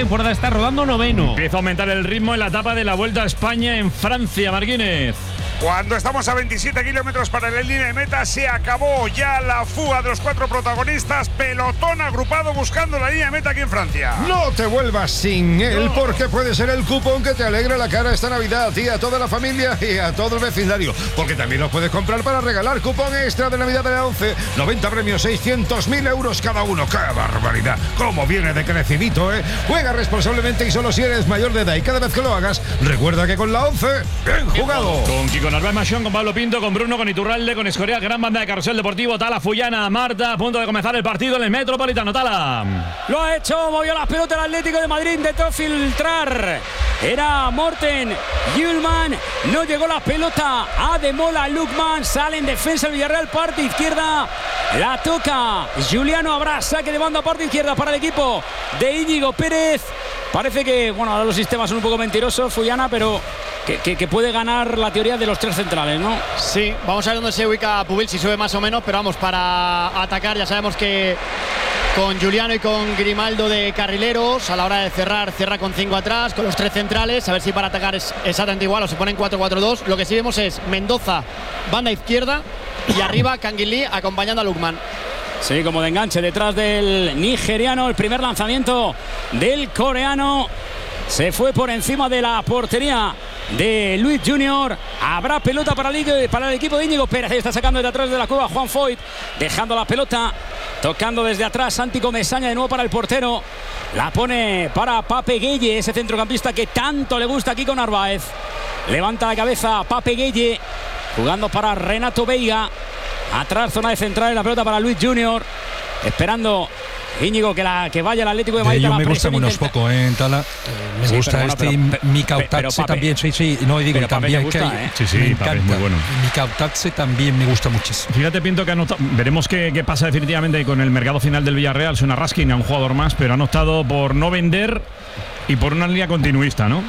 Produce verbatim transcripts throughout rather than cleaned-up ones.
temporada está rodando noveno. Empieza a aumentar el ritmo en la etapa de la Vuelta a España en Francia, Marquínez. Cuando estamos a veintisiete kilómetros para la línea de meta, se acabó ya la fuga de los cuatro protagonistas. Pelotón agrupado buscando la línea de meta aquí en Francia. No te vuelvas sin él, no. porque puede ser el cupón que te alegra la cara esta Navidad, a ti, a toda la familia y a todo el vecindario. Porque también los puedes comprar para regalar. Cupón extra de Navidad de la once, noventa premios, seiscientos mil euros cada uno. ¡Qué barbaridad! ¡Cómo viene de crecidito, eh! Juega responsablemente y solo si eres mayor de edad. Y cada vez que lo hagas, recuerda que con la once, bien jugado. Con Kiko Narváez Machón, con Pablo Pinto, con Bruno, con Iturralde, con Escorial, gran banda de Carrusel Deportivo, Tala, Fullana, Marta, a punto de comenzar el partido en el Metropolitano. Tala. Lo ha hecho, movió las pelotas el Atlético de Madrid, intentó filtrar. Era Morten Hjulmand, no llegó la pelota a Demola Lukman, sale en defensa el Villarreal, parte izquierda, la toca Juliano, habrá saque de banda, parte izquierda para el equipo de Íñigo Pérez. Parece que, bueno, ahora los sistemas son un poco mentirosos, Fullana, pero que, que, que puede ganar la teoría de los tres centrales, ¿no? Sí, vamos a ver dónde se ubica Pubil, si sube más o menos, pero vamos, para atacar ya sabemos que con Juliano y con Grimaldo de carrileros, a la hora de cerrar, cierra con cinco atrás, con los tres centrales, a ver si para atacar es exactamente igual o se ponen cuatro cuatro dos. Lo que sí vemos es Mendoza, banda izquierda, y arriba Canguilí acompañando a Lukman. Sí, como de enganche detrás del nigeriano, el primer lanzamiento del coreano se fue por encima de la portería de Luis Junior. Habrá pelota para el, para el equipo de Íñigo Pérez. Ahí está sacando de atrás de la cueva Juan Foyt, dejando la pelota, tocando desde atrás Santi Comesaña de nuevo para el portero. La pone para Pape Gueye, ese centrocampista que tanto le gusta a Kiko Narváez. Levanta la cabeza Pape Gueye, jugando para Renato Veiga. Atrás, zona de central, la pelota para Luis Junior. Esperando Íñigo que, la, que vaya el Atlético de Madrid. De me gusta menos poco, ¿eh, Tala? Eh, me sí, gusta bueno, este pero, Mika Otatse también. Sí, sí, no digo pero también. Gusta, que, ¿eh? Sí, sí, me encanta. Es muy bueno. Mika Otatse también me gusta muchísimo. Fíjate, Pinto, que ha notado. Veremos qué, qué pasa definitivamente con el mercado final del Villarreal. Suena Raskin a un jugador más, pero han optado por no vender y por una línea continuista, ¿no?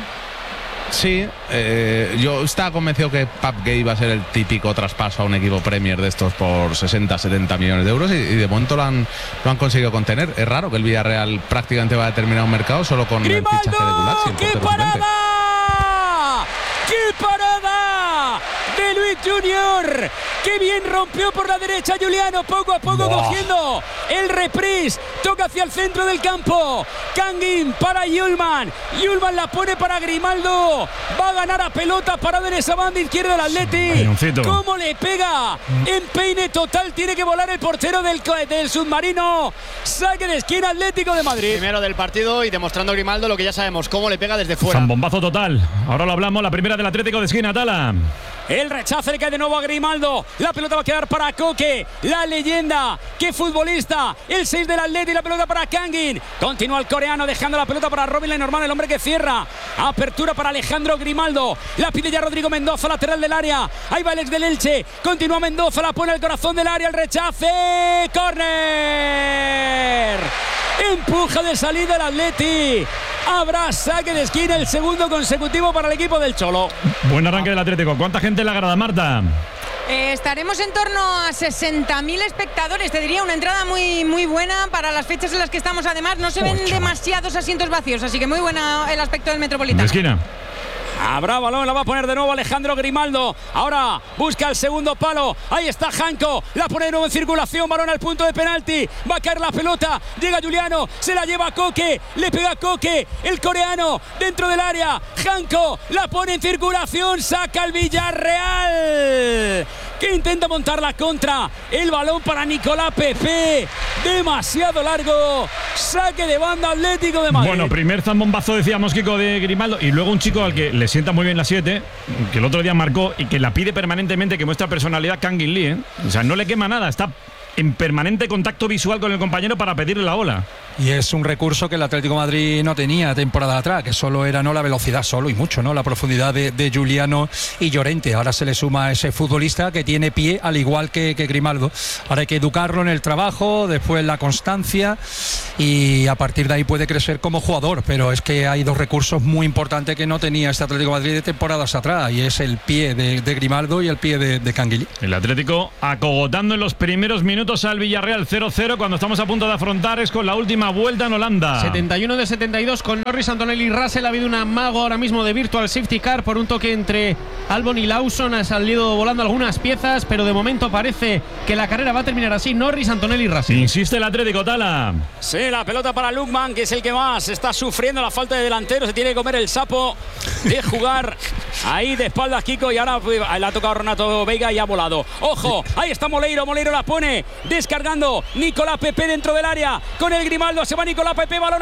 Sí, eh, yo estaba convencido que Pape Gueye iba a ser el típico traspaso a un equipo Premier de estos por sesenta, setenta millones de euros y, y de momento lo han, lo han conseguido contener. Es raro que el Villarreal prácticamente va a determinar un mercado solo con ¡Grimaldo! el fichaje de Gulacsi. ¡Qué parada! ¡Qué parada! De Luis Junior, que bien rompió por la derecha Juliano, poco a poco wow. cogiendo el reprise, toca hacia el centro del campo, Kangin para Hjulmand, Hjulmand la pone para Grimaldo, va a ganar a pelota parado en esa banda izquierda del Atleti. ¿Cómo le pega? Empeine total, tiene que volar el portero del, del submarino. Saque de esquina Atlético de Madrid. Primero del partido y demostrando Grimaldo lo que ya sabemos, cómo le pega desde fuera. Zambombazo total, ahora lo hablamos, la primera del Atlético de esquina, Tala. El rechazo le cae de nuevo a Grimaldo. La pelota va a quedar para Coque, la leyenda. ¡Qué futbolista! El seis del Atleti y la pelota para Kangin. Continúa el coreano dejando la pelota para Robin Lenormand, el hombre que cierra. Apertura para Alejandro Grimaldo. La pide ya Rodrigo Mendoza, lateral del área. Ahí va el ex del Elche. Continúa Mendoza, la pone al corazón del área. El rechace. ¡Córner! Empuja de salida el Atleti. Habrá saque de esquina, el segundo consecutivo para el equipo del Cholo. Buen arranque del Atlético. ¿Cuánta gente en la grada, Marta? Eh, estaremos en torno a sesenta mil espectadores, te diría, una entrada muy, muy buena para las fechas en las que estamos. Además, no se ven Ocho. demasiados asientos vacíos, así que muy buena el aspecto del Metropolitano. De esquina. Habrá balón, la va a poner de nuevo Alejandro Grimaldo. Ahora busca el segundo palo. Ahí está Janko. La pone de nuevo en circulación. Balón al punto de penalti. Va a caer la pelota. Llega Juliano. Se la lleva a Coque. Le pega a Coque. El coreano dentro del área. Janko la pone en circulación. Saca el Villarreal, que intenta montar la contra. El balón para Nicolás Pepe. Demasiado largo. Saque de banda Atlético de Madrid. Bueno, primer zambombazo, decíamos, Kiko, de Grimaldo. Y luego un chico al que le sienta muy bien la siete, que el otro día marcó y que la pide permanentemente, que muestra personalidad, Kangin Lee, ¿eh? O sea, no le quema nada, está en permanente contacto visual con el compañero para pedirle la ola. Y es un recurso que el Atlético de Madrid no tenía temporada atrás, que solo era no la velocidad, solo y mucho, no la profundidad de, de Juliano y Llorente. Ahora se le suma a ese futbolista que tiene pie, al igual que, que Grimaldo. Ahora hay que educarlo en el trabajo, después la constancia, y a partir de ahí puede crecer como jugador. Pero es que hay dos recursos muy importantes que no tenía este Atlético de Madrid de temporadas atrás, y es el pie de, de Grimaldo y el pie de, de Canguilí. El Atlético acogotando en los primeros minutos al Villarreal cero cero, cuando estamos a punto de afrontar es con la última última vuelta en Holanda. setenta y uno de setenta y dos con Norris, Antonelli y Russell. Ha habido un amago ahora mismo de virtual safety car por un toque entre Albon y Lawson. Ha salido volando algunas piezas, pero de momento parece que la carrera va a terminar así. Norris, Antonelli y Russell. Insiste el Atlético, Tala. Sí, la pelota para Lukman, que es el que más está sufriendo la falta de delantero. Se tiene que comer el sapo de jugar ahí de espaldas Kiko, y ahora pues, le ha tocado Renato Veiga y ha volado. Ojo, ahí está Moleiro, Moleiro la pone, descargando Nicolás Pepe dentro del área con el Grimaldo. Se va Nicolás Pepe, balón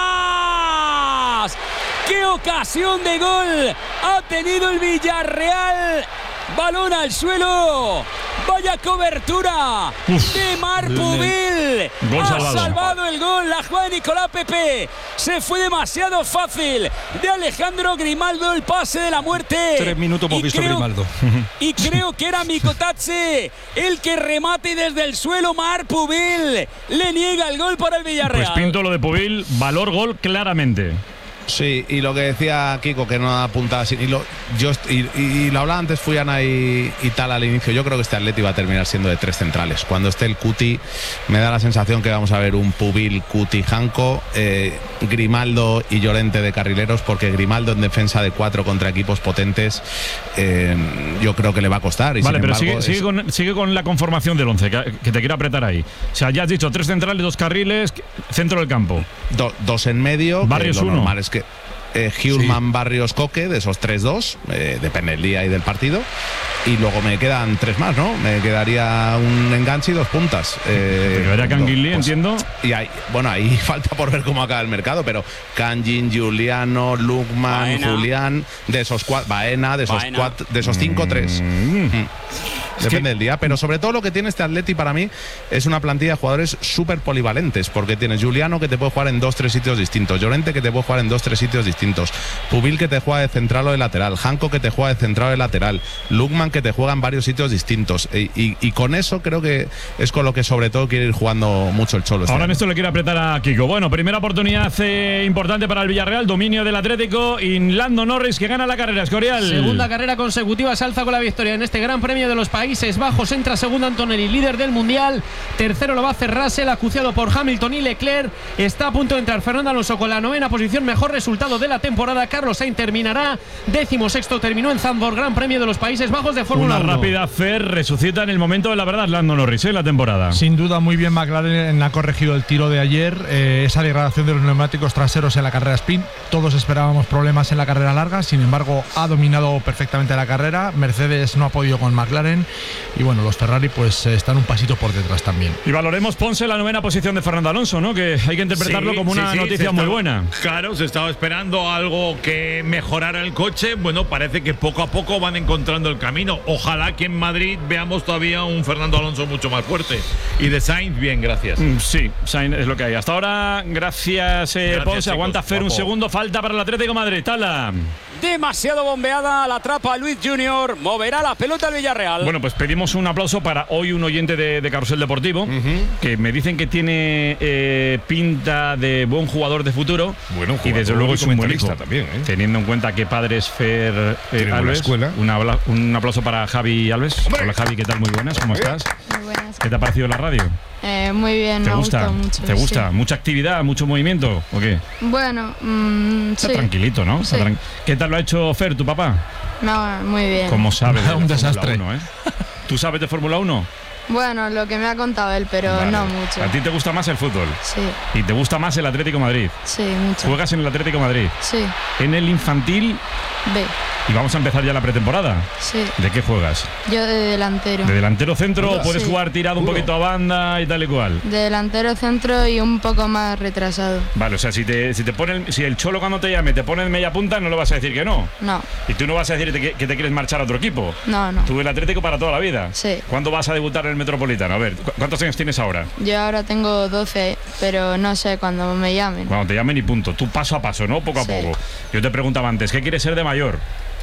atrás. ¡Qué ocasión de gol ha tenido el Villarreal! Balón al suelo. Vaya cobertura Uf, de Marpubil. Ha salvado. salvado el gol. La jugada de Nicolás Pepe se fue demasiado fácil. De Alejandro Grimaldo, el pase de la muerte. Tres minutos hemos visto creo, Grimaldo. Y creo que era Mikotadze el que remate desde el suelo. Marpubil le niega el gol para el Villarreal. Pues pinto lo de Pubil, valor gol claramente. Sí, y lo que decía Kiko, que no apuntaba así, y lo, yo, y, y lo hablaba antes, Fuyana y, y tal al inicio. Yo creo que este Atleti va a terminar siendo de tres centrales. Cuando esté el Cuti, me da la sensación que vamos a ver un Pubil, Cuti, Janko, eh, Grimaldo y Llorente de carrileros, porque Grimaldo en defensa de cuatro contra equipos potentes, eh, yo creo que le va a costar. Y vale, sin pero embargo, sigue, es... sigue, con, sigue con la conformación del once, que, que te quiero apretar ahí. O sea, ya has dicho tres centrales, dos carriles, centro del campo. Do, dos en medio. Barrios lo uno. Normal es que Eh, Hjulman, sí. Barrios, Coque, de esos tres dos, eh, depende del día y del partido. Y luego me quedan tres más, ¿no? Me quedaría un enganche y dos puntas. Eh, Te quedaría Kangin Lee, pues, entiendo. Y ahí, bueno, ahí falta por ver cómo acaba el mercado, pero Kangin, Giuliano, Lukman, Baena. Julián, de esos cuatro, Baena, de esos Baena. cuatro, de esos cinco, tres. Mm. Mm. Es Depende que- del día, pero sobre todo lo que tiene este Atleti para mí es una plantilla de jugadores súper polivalentes, porque tienes Giuliano, que te puede jugar en dos, tres sitios distintos, Llorente, que te puede jugar en dos, tres sitios distintos, Pubil, que te juega de central o de lateral, Janko, que te juega de central o de lateral, Lukman, que te juega en varios sitios distintos, y, y, y con eso creo que es con lo que sobre todo quiere ir jugando mucho el Cholo. Este Ahora en año. esto le quiere apretar a Kiko. Bueno, primera oportunidad eh, importante para el Villarreal, dominio del Atlético y Lando Norris, que gana la carrera. Escorial. Segunda carrera consecutiva, se alza con la victoria en este Gran Premio de los Países Bajos. Entra segundo Antonelli, líder del Mundial. Tercero lo va a hacer Russell, acuciado por Hamilton y Leclerc. Está a punto de entrar Fernando Alonso con la novena posición, mejor resultado de la temporada. Carlos Sainz terminará décimo sexto, terminó en Zandvoort, Gran Premio de los Países Bajos de Fórmula Una uno. rápida Fer resucita en el momento de la verdad Lando Norris en la temporada. Sin duda, muy bien McLaren ha corregido el tiro de ayer, eh, esa degradación de los neumáticos traseros en la carrera sprint. Todos esperábamos problemas en la carrera larga, sin embargo ha dominado perfectamente la carrera. Mercedes no ha podido con McLaren y bueno, los Ferrari pues eh, están un pasito por detrás también. Y valoremos, Ponce, la novena posición de Fernando Alonso, ¿no? Que hay que interpretarlo Sí, como una sí, sí, noticia se muy estaba- buena. Claro, se estaba esperando algo que mejorara el coche. Bueno, parece que poco a poco van encontrando el camino. Ojalá que en Madrid veamos todavía un Fernando Alonso mucho más fuerte. Y de Sainz, bien, gracias. Mm, Sí, Sainz es lo que hay. Hasta ahora, gracias, eh, Gracias, Ponce. chicos. Aguanta Fer un Guapo. segundo. Falta para el Atlético de Madrid. Tala. Demasiado bombeada, la atrapa Luis Junior, moverá la pelota al Villarreal. Bueno, pues pedimos un aplauso para hoy un oyente de, de Carrusel Deportivo, que me dicen que tiene eh, pinta de buen jugador de futuro. Bueno, y desde jugador luego y es un buen comentarista hijo. también, ¿eh? Teniendo en cuenta que padre es Fer eh, Tiene buena Alves. escuela. Un, abla- un aplauso para Javi Alves. ¡Hombre! Hola Javi, ¿qué tal? Muy buenas, ¿cómo estás? Muy buenas. ¿Qué te ha parecido la radio? Eh, muy bien, ¿Te me ha gusta? gustado mucho. ¿Te gusta? sí. ¿Mucha actividad, mucho movimiento o qué? Bueno, mm, Está sí. tranquilito, ¿no? Está Sí. tran- ¿Qué tal lo ha hecho Fer, tu papá? No, muy bien. ¿Cómo sabe de Un la desastre. Fórmula uno, eh? ¿Tú sabes de Fórmula uno? Bueno, lo que me ha contado él, pero Vale. no mucho. ¿A ti te gusta más el fútbol? Sí, ¿Y te gusta más el Atlético de Madrid? sí, mucho. ¿Juegas en el Atlético de Madrid? Sí, En el infantil B, y vamos a empezar ya la pretemporada. sí. ¿De qué juegas? Yo de delantero. ¿De delantero centro o puedes Sí. jugar tirado un poquito a banda y tal y cual? De delantero centro y un poco más retrasado. Vale, o sea, si te, si te ponen, si el Cholo cuando te llame te pone en media punta, no le vas a decir que no. No, Y tú no vas a decir que, que te quieres marchar a otro equipo. no, no. Tú el Atlético para toda la vida. Sí. ¿Cuándo vas a debutar en el Metropolitano? A ver, ¿cu- ¿cuántos años tienes ahora? Yo ahora tengo doce, pero no sé cuándo me llamen. Cuando te llamen y punto. Tú paso a paso, ¿no? Poco a Sí. poco. Yo te preguntaba antes, ¿qué quieres ser de mayor?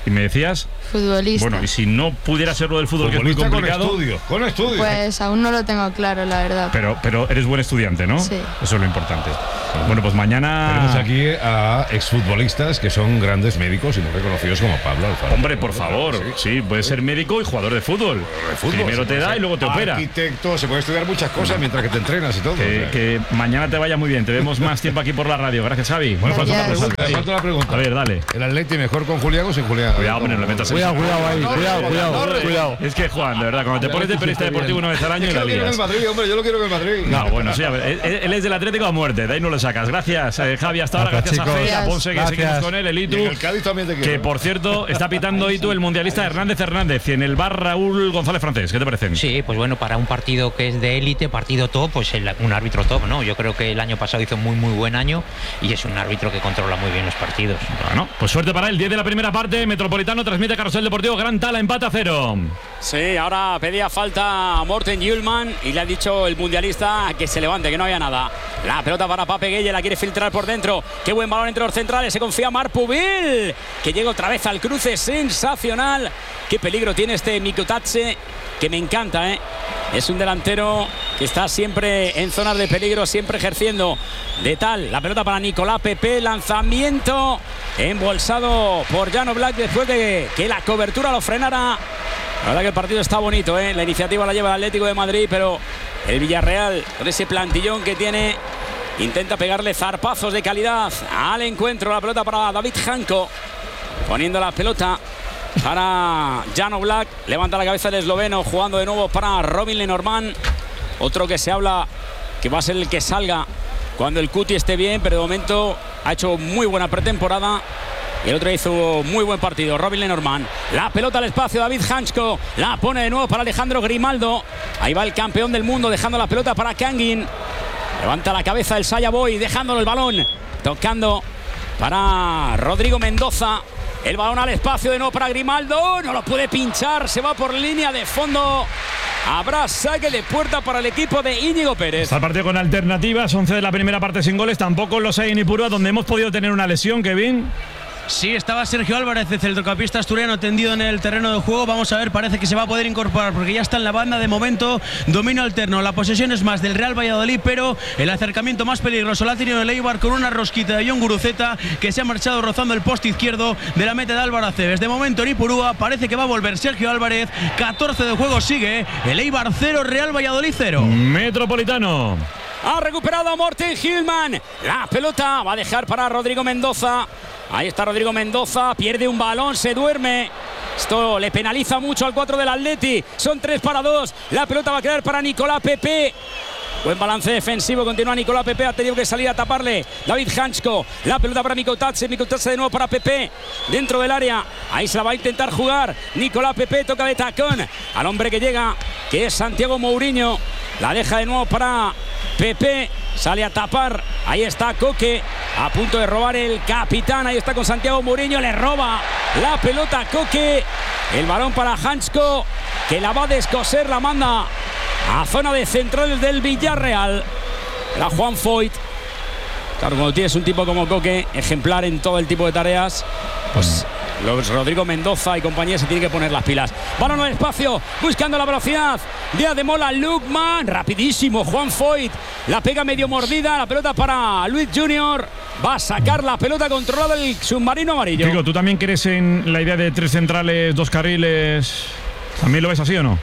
Y me decías... Futbolista. Bueno, y si no pudiera ser lo del fútbol, que es muy complicado... Con estudio, con estudio. Pues aún no lo tengo claro, la verdad. Pero, pero eres buen estudiante, ¿no? Sí. Eso es lo importante. Bueno, pues mañana... Tenemos aquí a exfutbolistas que son grandes médicos y muy reconocidos como Pablo Alfaro. Hombre, por favor. Sí, sí puedes ser médico y jugador de fútbol. De fútbol Primero te da y luego te opera. Arquitecto, se puede estudiar muchas cosas mientras que te entrenas y todo. Que, o sea. que mañana te vaya muy bien. Te vemos más tiempo aquí por la radio. Gracias, Xavi. Bueno, falta Gracias. una pregunta, falta una pregunta. A ver, dale. ¿El Atleti mejor con Julián o sin Julián? Cuidado, hombre, no le metas el... Cuidado, cuidado ahí, No, cuidado, no, cuidado, no, no, cuidado. Es que, Juan, de verdad, cuando te pones de periodista deportivo una vez al año Es y que la lo quiero en el lías. Madrid, hombre, yo lo quiero en el Madrid. No, bueno, sí, a ver, él, él es del Atlético a muerte, de ahí no lo sacas. Gracias, eh, Javi, hasta ahora. Gracias, Gracias a chicos. Fe, a Ponce, que Gracias. seguimos con él, el Y Itu. en el Cádiz también te quiero. Que, por cierto, está pitando Itu el mundialista Hernández Hernández y en el bar Raúl González Francés. ¿Qué te parecen? Sí, pues bueno, para un partido que es de élite, partido top, pues el, un árbitro top, ¿no? Yo creo que el año pasado hizo muy, muy buen año y es un árbitro que controla muy bien los partidos. Bueno, pues suerte para él. diez de la primera parte, Metropolitano transmite Carrusel Deportivo, Gran Tala, empate a cero. Sí, ahora pedía falta a Morten Hjulman y le ha dicho el mundialista que se levante, que no había nada. La pelota para Pape Gueye, la quiere filtrar por dentro. Qué buen balón entre los centrales, se confía Marc Pubil, que llega otra vez al cruce, sensacional. Qué peligro tiene este Mikutatse, que me encanta, ¿eh? Es un delantero que está siempre en zonas de peligro, siempre ejerciendo de tal. La pelota para Nicolás Pepe, lanzamiento embolsado por Jan Oblak después de que la cobertura lo frenara. La verdad que el partido está bonito, ¿eh? La iniciativa la lleva el Atlético de Madrid, pero el Villarreal, con ese plantillón que tiene, intenta pegarle zarpazos de calidad al encuentro. La pelota para David Janko, poniendo la pelota para Jan Oblak. Levanta la cabeza el esloveno, jugando de nuevo para Robin Lenormand. Otro que se habla que va a ser el que salga cuando el Cuti esté bien, pero de momento ha hecho muy buena pretemporada. El otro hizo muy buen partido, Robin Lenormand. La pelota al espacio, David Hansko. La pone de nuevo para Alejandro Grimaldo. Ahí va el campeón del mundo, dejando la pelota para Kangin. Levanta la cabeza el Saya Boy, dejándolo el balón. Tocando para Rodrigo Mendoza. El balón al espacio de nuevo para Grimaldo. No lo puede pinchar, se va por línea de fondo. Habrá saque de puerta para el equipo de Íñigo Pérez. Está el partido con alternativas, once de la primera parte sin goles. Tampoco los hay en Ipurúa, donde hemos podido tener una lesión, Kevin. Sí, estaba Sergio Álvarez, el centrocampista asturiano, tendido en el terreno de juego. Vamos a ver, parece que se va a poder incorporar porque ya está en la banda de momento. Dominio alterno, la posesión es más del Real Valladolid, pero el acercamiento más peligroso lo ha tenido el Eibar con una rosquita de John Guruceta, que se ha marchado rozando el poste izquierdo de la meta de Álvaro Aceves. De momento en Ipurúa parece que va a volver Sergio Álvarez. catorce de juego sigue, el Eibar cero, Real Valladolid cero. Metropolitano. Ha recuperado a Morten Hjulman. La pelota va a dejar para Rodrigo Mendoza. Ahí está Rodrigo Mendoza, pierde un balón, se duerme. Esto le penaliza mucho al cuatro del Atleti. Son tres para dos. La pelota va a quedar para Nicolás Pepe. Buen balance defensivo, continúa Nicolás Pepe, ha tenido que salir a taparle David Hansko. La pelota para Mikutatse, Mikutatse de nuevo para Pepe, dentro del área, ahí se la va a intentar jugar Nicolás Pepe, toca de tacón al hombre que llega, que es Santiago Mourinho. La deja de nuevo para Pepe, sale a tapar, ahí está Coque, a punto de robar el capitán, ahí está con Santiago Mourinho, le roba la pelota a Coque, el balón para Hansko, que la va a descoser, la manda a zona de centrales del Villarreal. La Juan Foyt. Claro, cuando tienes un tipo como Coque, ejemplar en todo el tipo de tareas, pues los Rodrigo Mendoza y compañía se tienen que poner las pilas. Balón al espacio, buscando la velocidad de Ademola Lookman. Rapidísimo, Juan Foyt. La pega medio mordida, la pelota para Luis Junior. Va a sacar la pelota controlada el submarino amarillo. Chico, ¿tú también crees en la idea de tres centrales, dos carriles? ¿También lo ves así o no?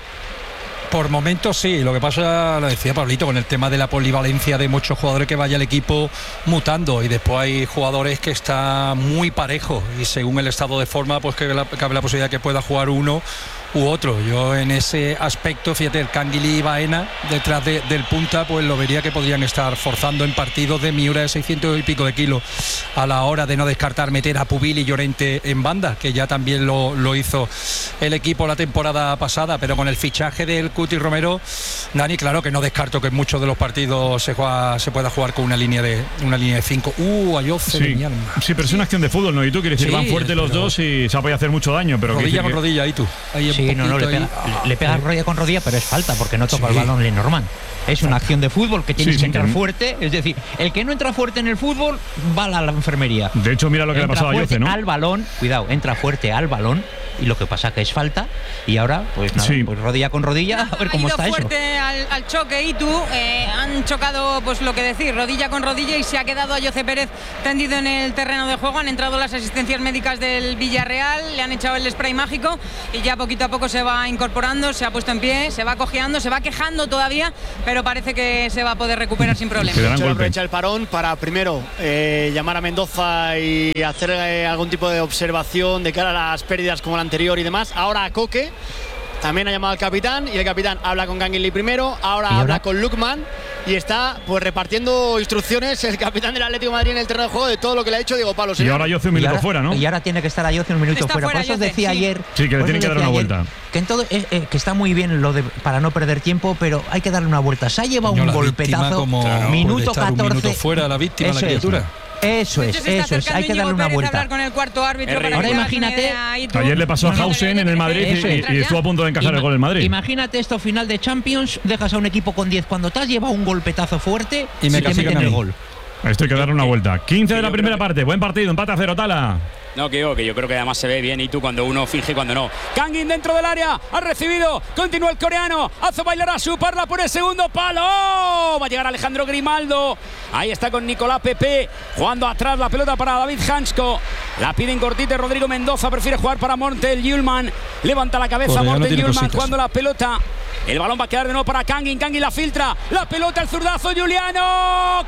Por momentos sí, lo que pasa, lo decía Pablito, con el tema de la polivalencia de muchos jugadores, que vaya el equipo mutando, y después hay jugadores que está muy parejo y según el estado de forma pues que la, cabe la posibilidad que pueda jugar uno u otro. Yo en ese aspecto, fíjate, el Canguilí y Baena detrás de, del punta, pues lo vería que podrían estar forzando en partidos de Miura de seiscientos y pico de kilos, a la hora de no descartar meter a Pubil y Llorente en banda, que ya también lo, lo hizo el equipo la temporada pasada. Pero con el fichaje del Cuti Romero, Dani, claro que no descarto que en muchos de los partidos se, juega, se pueda jugar con una línea de una línea de cinco. Uh, Ayoce de mi alma. Sí, pero es una acción de fútbol, ¿no? Y tú quieres decir, Sí, van fuertes los dos y se ha podido hacer mucho daño, pero rodilla que, con rodilla, ahí tú. Ahí es Sí, Sí, no, no, le pega, y... le pega rodilla con rodilla, pero es falta porque no toca sí. el balón Lenormand. Es una acción de fútbol que tienes sí, sí, que entrar que... fuerte. Es decir, el que no entra fuerte en el fútbol va a la, la enfermería. De hecho, mira lo que entra le ha pasado a Yoce, ¿no? Al balón, cuidado, entra fuerte al balón y lo que pasa que es falta y ahora, pues nada, sí. pues rodilla con rodilla, a ver cómo está eso. fuerte al, al choque y tú eh, han chocado, pues lo que decir, rodilla con rodilla y se ha quedado a Yoce Pérez tendido en el terreno de juego. Han entrado las asistencias médicas del Villarreal, le han echado el spray mágico y ya poquito a poco se va incorporando, se ha puesto en pie, se va cojeando, se va quejando todavía, pero parece que se va a poder recuperar sin problemas. Se aprovecha el parón para primero eh, llamar a Mendoza y hacer eh, algún tipo de observación de cara a las pérdidas como la anterior y demás. Ahora a Coque también ha llamado al capitán y el capitán habla con Canguilí primero, ahora, ahora habla con Lukman y está pues repartiendo instrucciones el capitán del Atlético de Madrid en el terreno de juego de todo lo que le ha dicho Diego Pablo. Y ahora Yoce un minuto ahora, fuera, ¿no? Y ahora tiene que estar a Yoce un minuto fuera. fuera. Por eso os decía sí. ayer. Sí, que le tiene que dar una ayer, vuelta. Que en todo eh, eh, que está muy bien lo de para no perder tiempo, pero hay que darle una vuelta. Se ha llevado Coño, un golpetazo. Como, claro, minuto catorce. Un minuto fuera la víctima, eso la criatura. Es. Eso es, eso es, hay que darle una vuelta. Con el cuarto árbitro para ahora imagínate. Ayer le pasó a Hausen en el Madrid y, y estuvo a punto de encajar Ima el gol en Madrid. Imagínate esto final de Champions, dejas a un equipo con diez cuando te has llevado un golpetazo fuerte y me te meten el gol. Esto hay que darle una vuelta. quince de la primera parte, buen partido, empate a cero, Tala. No, que yo, que yo creo que además se ve bien y tú cuando uno finge y cuando no. Kangin dentro del área, ha recibido, continúa el coreano, hace bailar a su parla por el segundo palo. Va a llegar Alejandro Grimaldo. Ahí está con Nicolás Pepe, jugando atrás la pelota para David Hansko. La pide en cortite Rodrigo Mendoza, prefiere jugar para Morten Hjulmand. Levanta la cabeza Morten Hjulmand jugando la pelota. El balón va a quedar de nuevo para Kangin. Kangin la filtra. La pelota, el zurdazo, Juliano.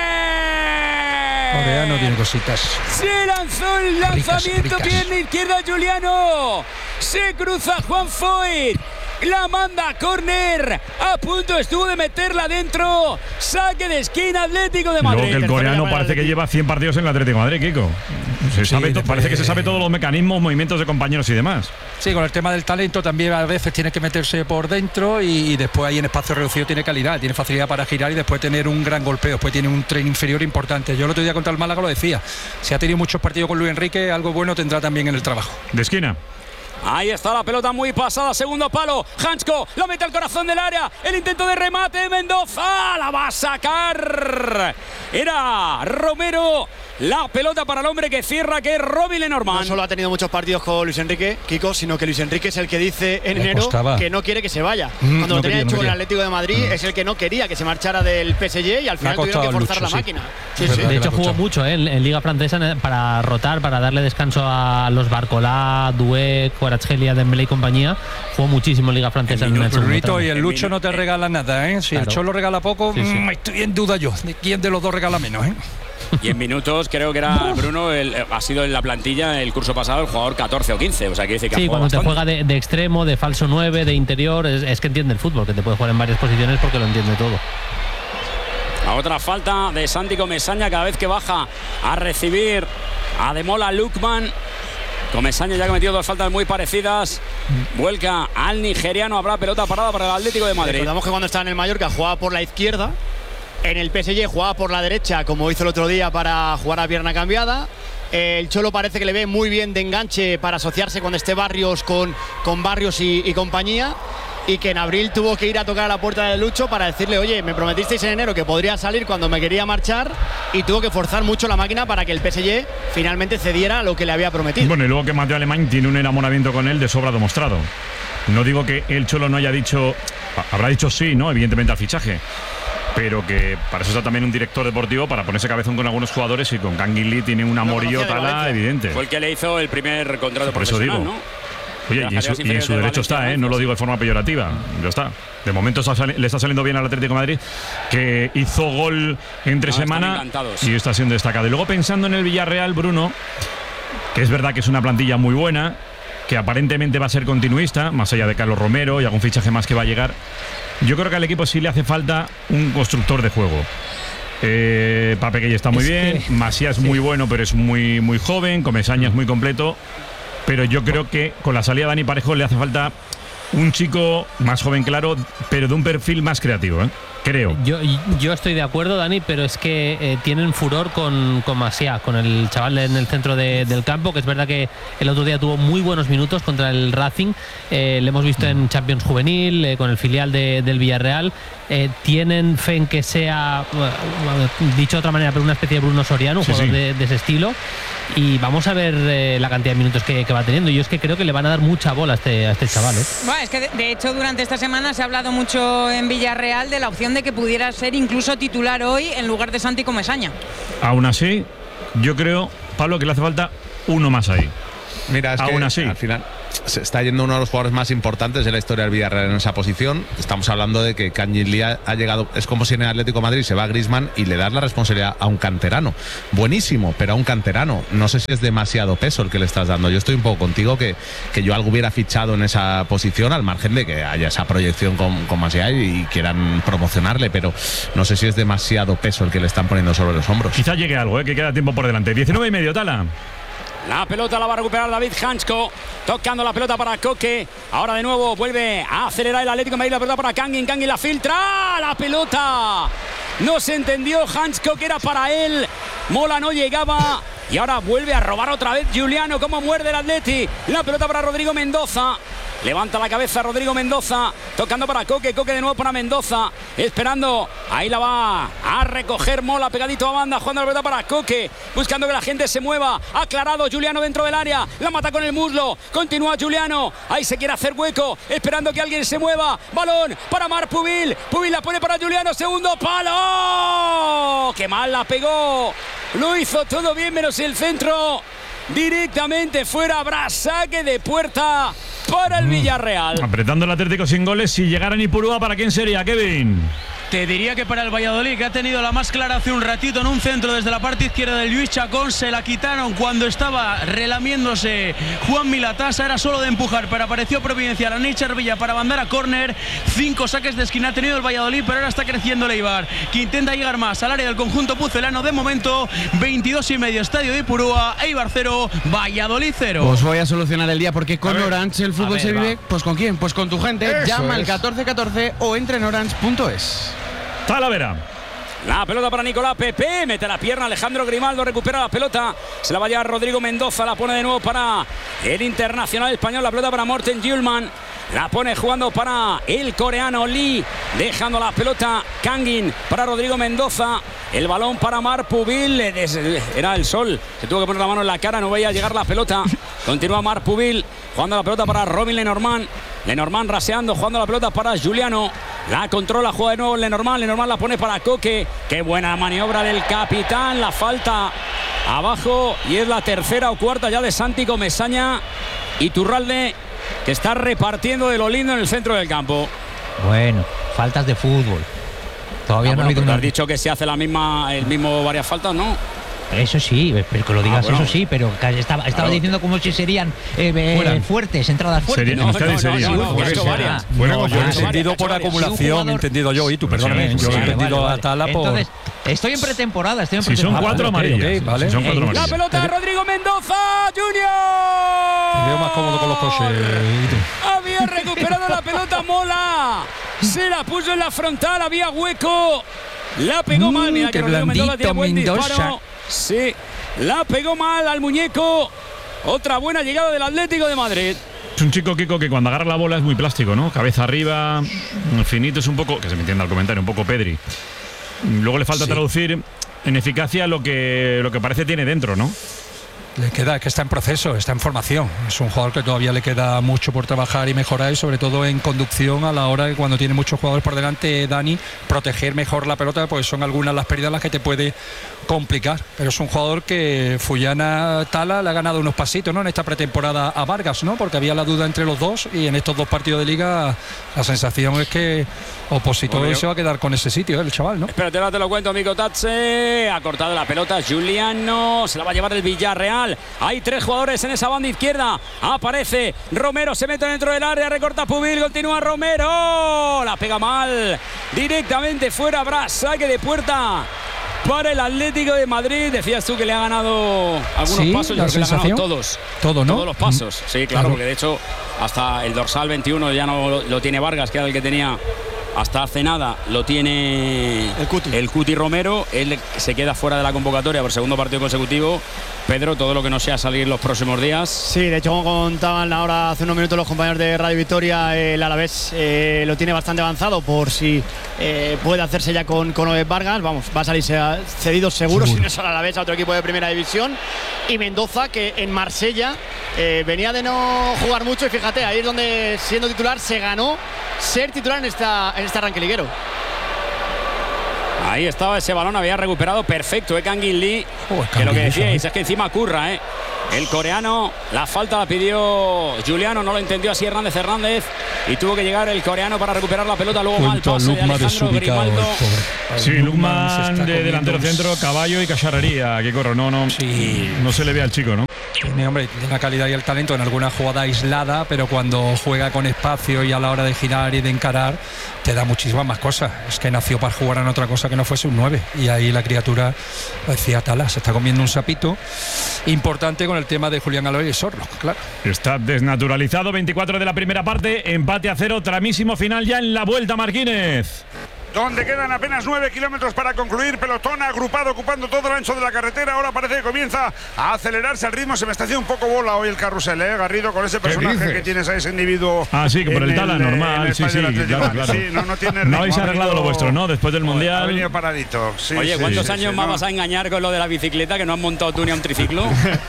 ¡Córner! Coreano tiene cositas. Se lanzó el lanzamiento, pierna izquierda, Juliano. Se cruza Juan Foyt. La manda a córner. A punto estuvo de meterla dentro. Saque de esquina, Atlético de Madrid. Luego que el coreano parece que lleva cien partidos en el Atlético de Madrid, Kiko. Se sabe sí, parece que se sabe todos los mecanismos, movimientos de compañeros y demás. Sí, con el tema del talento también a veces tiene que meterse por dentro y, y después ahí en espacio reducido tiene calidad, tiene facilidad para girar y después tener un gran golpeo. Después tiene un tren inferior importante. Yo el otro día contra el Málaga lo decía. Si ha tenido muchos partidos con Luis Enrique, algo bueno tendrá también en el trabajo. De esquina. Ahí está la pelota muy pasada, segundo palo. Hansko la mete al corazón del área. El intento de remate, Mendoza la va a sacar. Era Romero. La pelota para el hombre que cierra, que es Robin Lenormand. No solo ha tenido muchos partidos con Luis Enrique, Kiko, sino que Luis Enrique es el que dice en enero costaba. que no quiere que se vaya. Mm, Cuando no lo tenía quería, hecho no con el Atlético de Madrid, mm. es el que no quería que se marchara del P S G y al final tuvieron que forzar Lucho, la sí. máquina. Sí, sí. De hecho, jugó mucho ¿eh? en, en Liga Francesa para rotar, para darle descanso a los Barcolá, Doué, Kvaratskhelia, Dembélé y compañía. Jugó muchísimo en Liga Francesa. El en el Brunito y el Lucho no te regala nada, ¿eh? Si claro. el Cholo regala poco, sí, sí. Mmm, estoy en duda yo de quién de los dos regala menos, ¿eh? Y en minutos creo que era Bruno, el, ha sido en la plantilla el curso pasado el jugador catorce o quince. O sea, que dice que sí, cuando bastante. te juega de, de extremo, de falso nueve, de interior, es, es que entiende el fútbol, que te puede jugar en varias posiciones porque lo entiende todo. A otra falta de Santi Comesaña cada vez que baja a recibir a Demola Lukman. Comesaña ya ha cometido dos faltas muy parecidas. Vuelca al nigeriano, habrá pelota parada para el Atlético de Madrid. Recordamos que cuando estaba en el Mallorca jugaba por la izquierda. En el P S G jugaba por la derecha, como hizo el otro día para jugar a pierna cambiada. El Cholo parece que le ve muy bien de enganche para asociarse cuando esté Barrios con, con Barrios y, y compañía. Y que en abril tuvo que ir a tocar a la puerta de Lucho para decirle, oye, me prometisteis en enero que podría salir cuando me quería marchar, y tuvo que forzar mucho la máquina para que el P S G finalmente cediera lo que le había prometido. Bueno, y luego que Mateo Alemán tiene un enamoramiento con él de sobra demostrado. No digo que el Cholo no haya dicho, habrá dicho sí, ¿no? Evidentemente al fichaje, pero que para eso está también un director deportivo, para ponerse cabezón con algunos jugadores, y con Canguilí tiene un amorío tala evidente. Fue el que le hizo el primer contrato por profesional, eso digo. ¿no? Oye, y en su, y en su derecho está, ¿eh? No lo digo de forma peyorativa. Ya está. De momento le está saliendo bien al Atlético de Madrid, que hizo gol entre no, semana y está siendo destacado. Y luego pensando en el Villarreal, Bruno, que es verdad que es una plantilla muy buena, que aparentemente va a ser continuista, más allá de Carlos Romero y algún fichaje más que va a llegar. Yo creo que al equipo sí le hace falta un constructor de juego. Eh, Pape Gueye está muy es bien, que, Masías es sí. muy bueno, pero es muy, muy joven, Comesaña es muy completo. Pero yo creo que con la salida de Dani Parejo le hace falta un chico más joven, claro, pero de un perfil más creativo, ¿eh? creo. Yo, yo estoy de acuerdo, Dani, pero es que eh, tienen furor con, con Masia, con el chaval en el centro de, del campo, que es verdad que el otro día tuvo muy buenos minutos contra el Racing. Eh, le hemos visto en Champions Juvenil, eh, con el filial de, del Villarreal. Eh, tienen fe en que sea, bueno, dicho de otra manera, pero una especie de Bruno Soriano, un sí, jugador sí. De, de ese estilo. Y vamos a ver eh, la cantidad de minutos que, que va teniendo. Yo es que creo que le van a dar mucha bola a este, a este chaval. ¿eh? Bueno, es que de, de hecho durante esta semana se ha hablado mucho en Villarreal de la opción de que pudiera ser incluso titular hoy en lugar de Santi Comesaña. Aún así, yo creo, Pablo, que le hace falta uno más ahí. Mira, es Aún que así. al final se está yendo uno de los jugadores más importantes de la historia del Villarreal en esa posición. Estamos hablando de que Kangin Lee ha, ha llegado, es como si en el Atlético de Madrid se va a Griezmann y le das la responsabilidad a un canterano. Buenísimo, pero a un canterano. No sé si es demasiado peso el que le estás dando. Yo estoy un poco contigo que, que yo algo hubiera fichado en esa posición, al margen de que haya esa proyección con, con Masia y, y quieran promocionarle, pero no sé si es demasiado peso el que le están poniendo sobre los hombros. Quizá llegue algo, ¿eh? Que queda tiempo por delante. diecinueve y medio, Tala. La pelota la va a recuperar David Hansko, tocando la pelota para Coque. Ahora de nuevo vuelve a acelerar el Atlético de Madrid. La pelota para Kangin. Kangin la filtra. La pelota no se entendió. Hansko que era para él. Mola no llegaba. Y ahora vuelve a robar otra vez Juliano. Como muerde el Atleti. La pelota para Rodrigo Mendoza. Levanta la cabeza Rodrigo Mendoza, tocando para Coque, Coque de nuevo para Mendoza, esperando, ahí la va a recoger Mola, pegadito a banda, jugando la pelota para Coque, buscando que la gente se mueva, aclarado Juliano dentro del área, la mata con el muslo, continúa Juliano, ahí se quiere hacer hueco, esperando que alguien se mueva, balón para Marc Pubil, Pubil la pone para Juliano, segundo palo, qué mal la pegó, lo hizo todo bien menos el centro, directamente fuera, habrá saque de puerta para el Villarreal. Apretando el Atlético sin goles. Si llegara Nipurúa, ¿para quién sería, Kevin? Te diría que para el Valladolid, que ha tenido la más clara hace un ratito en un centro desde la parte izquierda del Luis Chacón, se la quitaron cuando estaba relamiéndose Juan Milatasa, era solo de empujar, pero apareció providencial a Nietzsche Villa para mandar a córner. Cinco saques de esquina ha tenido el Valladolid, pero ahora está creciendo el Eibar, que intenta llegar más al área del conjunto pucelano. De momento, veintidós y medio, estadio de Ipurúa, Eibar cero, Valladolid cero. Os voy a solucionar el día, porque con Orange el fútbol ver, se vive, va. pues ¿con quién? Pues con tu gente. Eso Llama al es. catorce catorce o entra en orange punto es. Talavera. La pelota para Nicolás Pepe, mete la pierna Alejandro Grimaldo, recupera la pelota, se la va a llevar Rodrigo Mendoza, la pone de nuevo para el internacional español, la pelota para Morten Hjulman, la pone jugando para el coreano Lee, dejando la pelota Kangin para Rodrigo Mendoza, el balón para Marc Pubil, era el sol, se tuvo que poner la mano en la cara, no veía llegar la pelota, continúa Marc Pubil, jugando la pelota para Robin Lenormand, Lenormand raseando, jugando la pelota para Juliano, la controla, juega de nuevo Lenormand, Lenormand la pone para Coque, qué buena maniobra del capitán, la falta abajo y es la tercera o cuarta ya de Santi Comesaña. Iturralde, que está repartiendo de lo lindo en el centro del campo. Bueno, faltas de fútbol. Todavía Ah, no bueno, ha habido pero una... has dicho que se hace la misma, el mismo varias faltas, ¿no? Eso sí, pero que lo digas, Ah, bueno. eso sí, pero que estaba, estaba Claro. diciendo como si serían eh, eh, fuertes, entradas fuertes. Sería- en Euskadi sería. sí, No, no, fuertes. he hecho varias. Ah, Bueno, no, yo he vale. entendido por Si un acumulación, jugador- he entendido yo, y tú, perdóname, yo he Vale, entendido vale, a Tala por... Entonces, estoy en pretemporada, estoy en Si son pretemporada. cuatro ok, amarillas. ok, vale. Si son cuatro Eh, La amarillas. pelota de Rodrigo Mendoza Me Junior. veo más cómodo con los coches. Había recuperado la pelota Mola. Se la puso en la frontal, había hueco. La pegó Mm, mal. Mira qué que Rodrigo Mendoza tiene buen blandito disparo. Mendoza. Sí, la pegó mal al muñeco. Otra buena llegada del Atlético de Madrid. Es un chico, Kiko, que cuando agarra la bola es muy plástico, ¿no? Cabeza arriba, finito, es un poco, que se me entienda el comentario, un poco Pedri. Luego le falta Sí. traducir en eficacia lo que, lo que parece tiene dentro, ¿no? Le queda, que está en proceso, está en formación. Es un jugador que todavía le queda mucho por trabajar y mejorar, y sobre todo en conducción a la hora de cuando tiene muchos jugadores por delante, Dani, proteger mejor la pelota, pues son algunas las pérdidas las que te puede complicar. Pero es un jugador que Fullana Tala le ha ganado unos pasitos, ¿no? En esta pretemporada a Vargas, ¿no? Porque había la duda entre los dos, y en estos dos partidos de liga la sensación es que Opositor Bueno, se va a quedar con ese sitio, ¿eh? El chaval, ¿no? Espérate, ahora te lo cuento, Mico Tatse. Ha cortado la pelota Juliano. Se la va a llevar el Villarreal. Hay tres jugadores en esa banda izquierda. Aparece Romero, se mete dentro del área. Recorta Pubil, continúa Romero. La pega mal. Directamente fuera, habrá saque de puerta para el Atlético de Madrid. Decías tú que le ha ganado algunos Sí, pasos. Yo la creo que le ha ganado sensación. todos. Todo, ¿no? Todos los pasos. Sí, claro, Claro. porque de hecho hasta el dorsal veintiuno ya no lo, lo tiene Vargas, que era el que tenía hasta hace nada lo tiene el Cuti. el Cuti Romero. Él se queda fuera de la convocatoria por segundo partido consecutivo. Pedro, todo lo que no sea salir los próximos días. Sí, de hecho, como contaban ahora hace unos minutos los compañeros de Radio Victoria, el Alavés eh, lo tiene bastante avanzado por si eh, puede hacerse ya con, con Oves Vargas. Vamos, va a salirse cedido seguro, seguro. Si no es al Alavés, a otro equipo de primera división. Y Mendoza, que en Marsella eh, venía de no jugar mucho, y fíjate, ahí es donde, siendo titular, se ganó ser titular en, esta, en este arranque liguero. Ahí estaba ese balón, había recuperado perfecto, ¿eh? Kangin Lee, oh, que lo que decíais es que encima curra, ¿eh? El coreano, la falta la pidió Juliano, no lo entendió así Hernández Hernández y tuvo que llegar el coreano para recuperar la pelota. Luego mal pase de Alejandro Grimaldo. Sí, Lukman de delantero centro, caballo y cacharrería. Que corro, no, no, sí. No se le ve al chico, ¿no? Tiene, hombre, tiene la calidad y el talento en alguna jugada aislada, pero cuando juega con espacio y a la hora de girar y de encarar, te da muchísimas más cosas. Es que nació para jugar en otra cosa que no fuese un nueve. Y ahí la criatura, decía Tala, se está comiendo un sapito importante con el tema de Julián Aloy y Sorlo, claro. Está desnaturalizado. Veinticuatro de la primera parte, empate a cero, tramísimo final ya en la vuelta, Marquínez. Donde quedan apenas nueve kilómetros para concluir. Pelotón agrupado ocupando todo el ancho de la carretera. Ahora parece que comienza a acelerarse el ritmo. Se me está haciendo un poco bola hoy el carrusel, ¿eh, Garrido? Con ese personaje que tienes a ese individuo. Ah, sí, que por el Tala, normal. Sí, sí, claro, claro. Sí, no, no tiene ritmo. No habéis arreglado lo vuestro, ¿no? Después del Mundial. Ha venido paradito. Sí, Oye, sí, ¿cuántos sí, años sí, más no. vas a engañar con lo de la bicicleta que no has montado tú ni a un triciclo?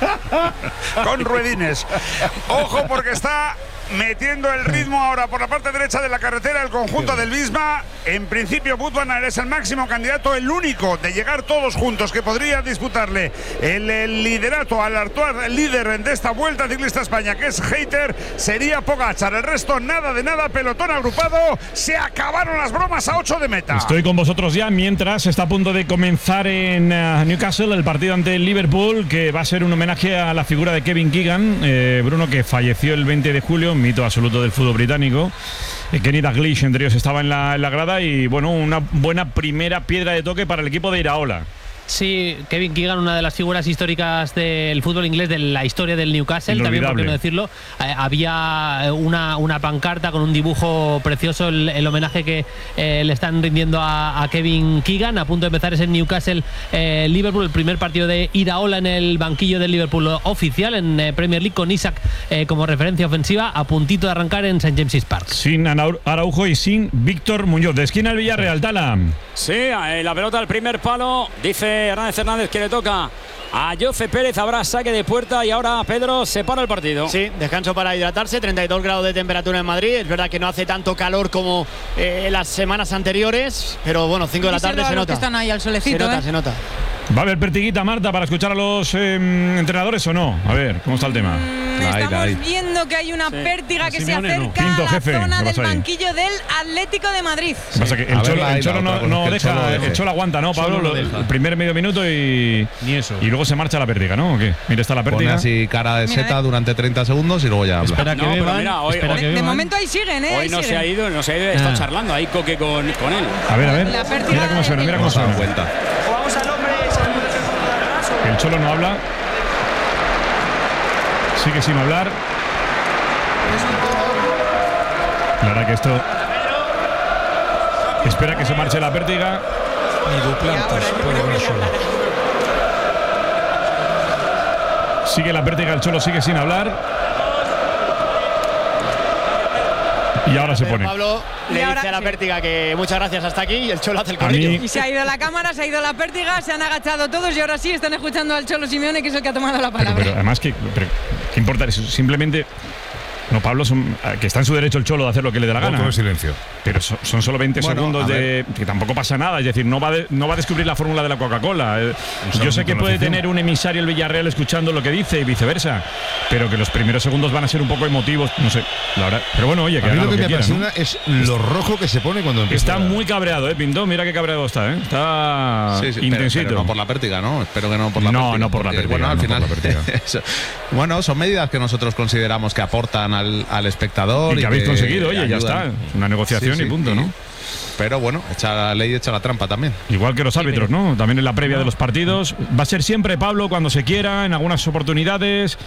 Con ruedines. Ojo, porque está metiendo el ritmo ahora por la parte derecha de la carretera el conjunto del Visma. En principio Budvanar es el máximo candidato, el único de llegar todos juntos que podría disputarle el, el liderato al actual líder de esta Vuelta Ciclista España, que es Hayter, sería Pogačar. El resto nada de nada, pelotón agrupado. Se acabaron las bromas a ocho de meta. Estoy con vosotros ya mientras está a punto de comenzar en uh, Newcastle el partido ante el Liverpool, que va a ser un homenaje a la figura de Kevin Keegan, eh, Bruno, que falleció el veinte de julio, mito absoluto del fútbol británico. eh, Kenny Dalglish, entre ellos, estaba en la, en la grada y bueno, una buena primera piedra de toque para el equipo de Iraola. Sí, Kevin Keegan, una de las figuras históricas del fútbol inglés, de la historia del Newcastle, también, por qué no decirlo. Eh, había una, una pancarta con un dibujo precioso, el, el homenaje que eh, le están rindiendo a, a Kevin Keegan. A punto de empezar ese Newcastle eh, Liverpool, el primer partido de Iraola en el banquillo del Liverpool oficial en eh, Premier League, con Isaac eh, como referencia ofensiva, a puntito de arrancar en Saint James's Park. Sin Araujo y sin Víctor Muñoz. De esquina al Villarreal, Tala. Sí, eh, la pelota al primer palo, dice Hernández Hernández que le toca a Jose Pérez. Habrá saque de puerta y ahora Pedro se para el partido. Sí, descanso para hidratarse. treinta y dos grados de temperatura en Madrid. Es verdad que no hace tanto calor como eh, las semanas anteriores, pero bueno, cinco de la tarde se nota. Que están ahí al solecito, se nota, ¿eh? se nota. ¿Va a haber pertiguita, Marta, para escuchar a los eh, entrenadores o no? A ver, ¿cómo está el tema? Mm, estamos ahí, ahí. viendo que hay una sí. pértiga que Simeone, se acerca no. Quinto, a la jefe, zona del banquillo del Atlético de Madrid. Sí. Pasa que el, Cholo, el Cholo no, no deja, el Cholo, el Cholo aguanta, ¿no, Pablo? Lo, el primer medio minuto y ni eso. Y luego se marcha la pértiga, ¿no? ¿O qué? Mira, está la pértiga. Pone así cara de seta mira, durante treinta segundos y luego ya habla. Espera que no, beban, pero mira, hoy, espera hoy, que de, de beban. momento ahí siguen, ¿eh? Hoy ahí no siguen. se ha ido, no se ha ido, está ah. charlando ahí Coque con, con él. A ver, a ver. Mira cómo suena, mira cómo suena. Cuenta. El Cholo no habla. Sigue sin hablar. La verdad que esto. Espera que se marche la pértiga. Ni Duplantis puede ver solo. Sigue la pértiga, el Cholo sigue sin hablar. Y ahora se pone. Pablo le ahora, dice a la sí. pértiga que muchas gracias hasta aquí y el Cholo hace el corrillo. Y se ha ido la cámara, se ha ido la pértiga, se han agachado todos y ahora sí están escuchando al Cholo Simeone, que es el que ha tomado la palabra. Pero, pero además, ¿qué, pero, ¿qué importa eso? Simplemente. No, Pablo, son, que está en su derecho el Cholo de hacer lo que le dé la gana. Todo silencio. Pero son, son solo veinte bueno, segundos de que tampoco pasa nada. Es decir, no va, de, no va a descubrir la fórmula de la Coca-Cola. Eh, yo sé que puede tener un emisario el Villarreal escuchando lo que dice y viceversa, pero que los primeros segundos van a ser un poco emotivos. No sé, la verdad. Pero bueno, oye, que a mí haga lo que, lo que me quiera, apasiona, ¿no? Es lo rojo que se pone cuando empieza. Está muy cabreado, ¿eh, Pinto? Mira qué cabreado está, ¿eh? Está sí, sí, intensito. Pero, pero no por la pértiga, ¿no? Espero que no por la no, pértiga. No, por la porque, pértiga. Bueno, al no final. Por la pértiga. Bueno, son medidas que nosotros consideramos que aportan al, al espectador. Y que, y que habéis conseguido, oye, ayudan. Ya está. Una negociación sí, sí, y punto, y, ¿no? Pero bueno, echa la ley, echa la trampa también. Igual que los sí, árbitros, pero, ¿no? También en la previa no. de los partidos. Va a ser siempre, Pablo, cuando se quiera, en algunas oportunidades.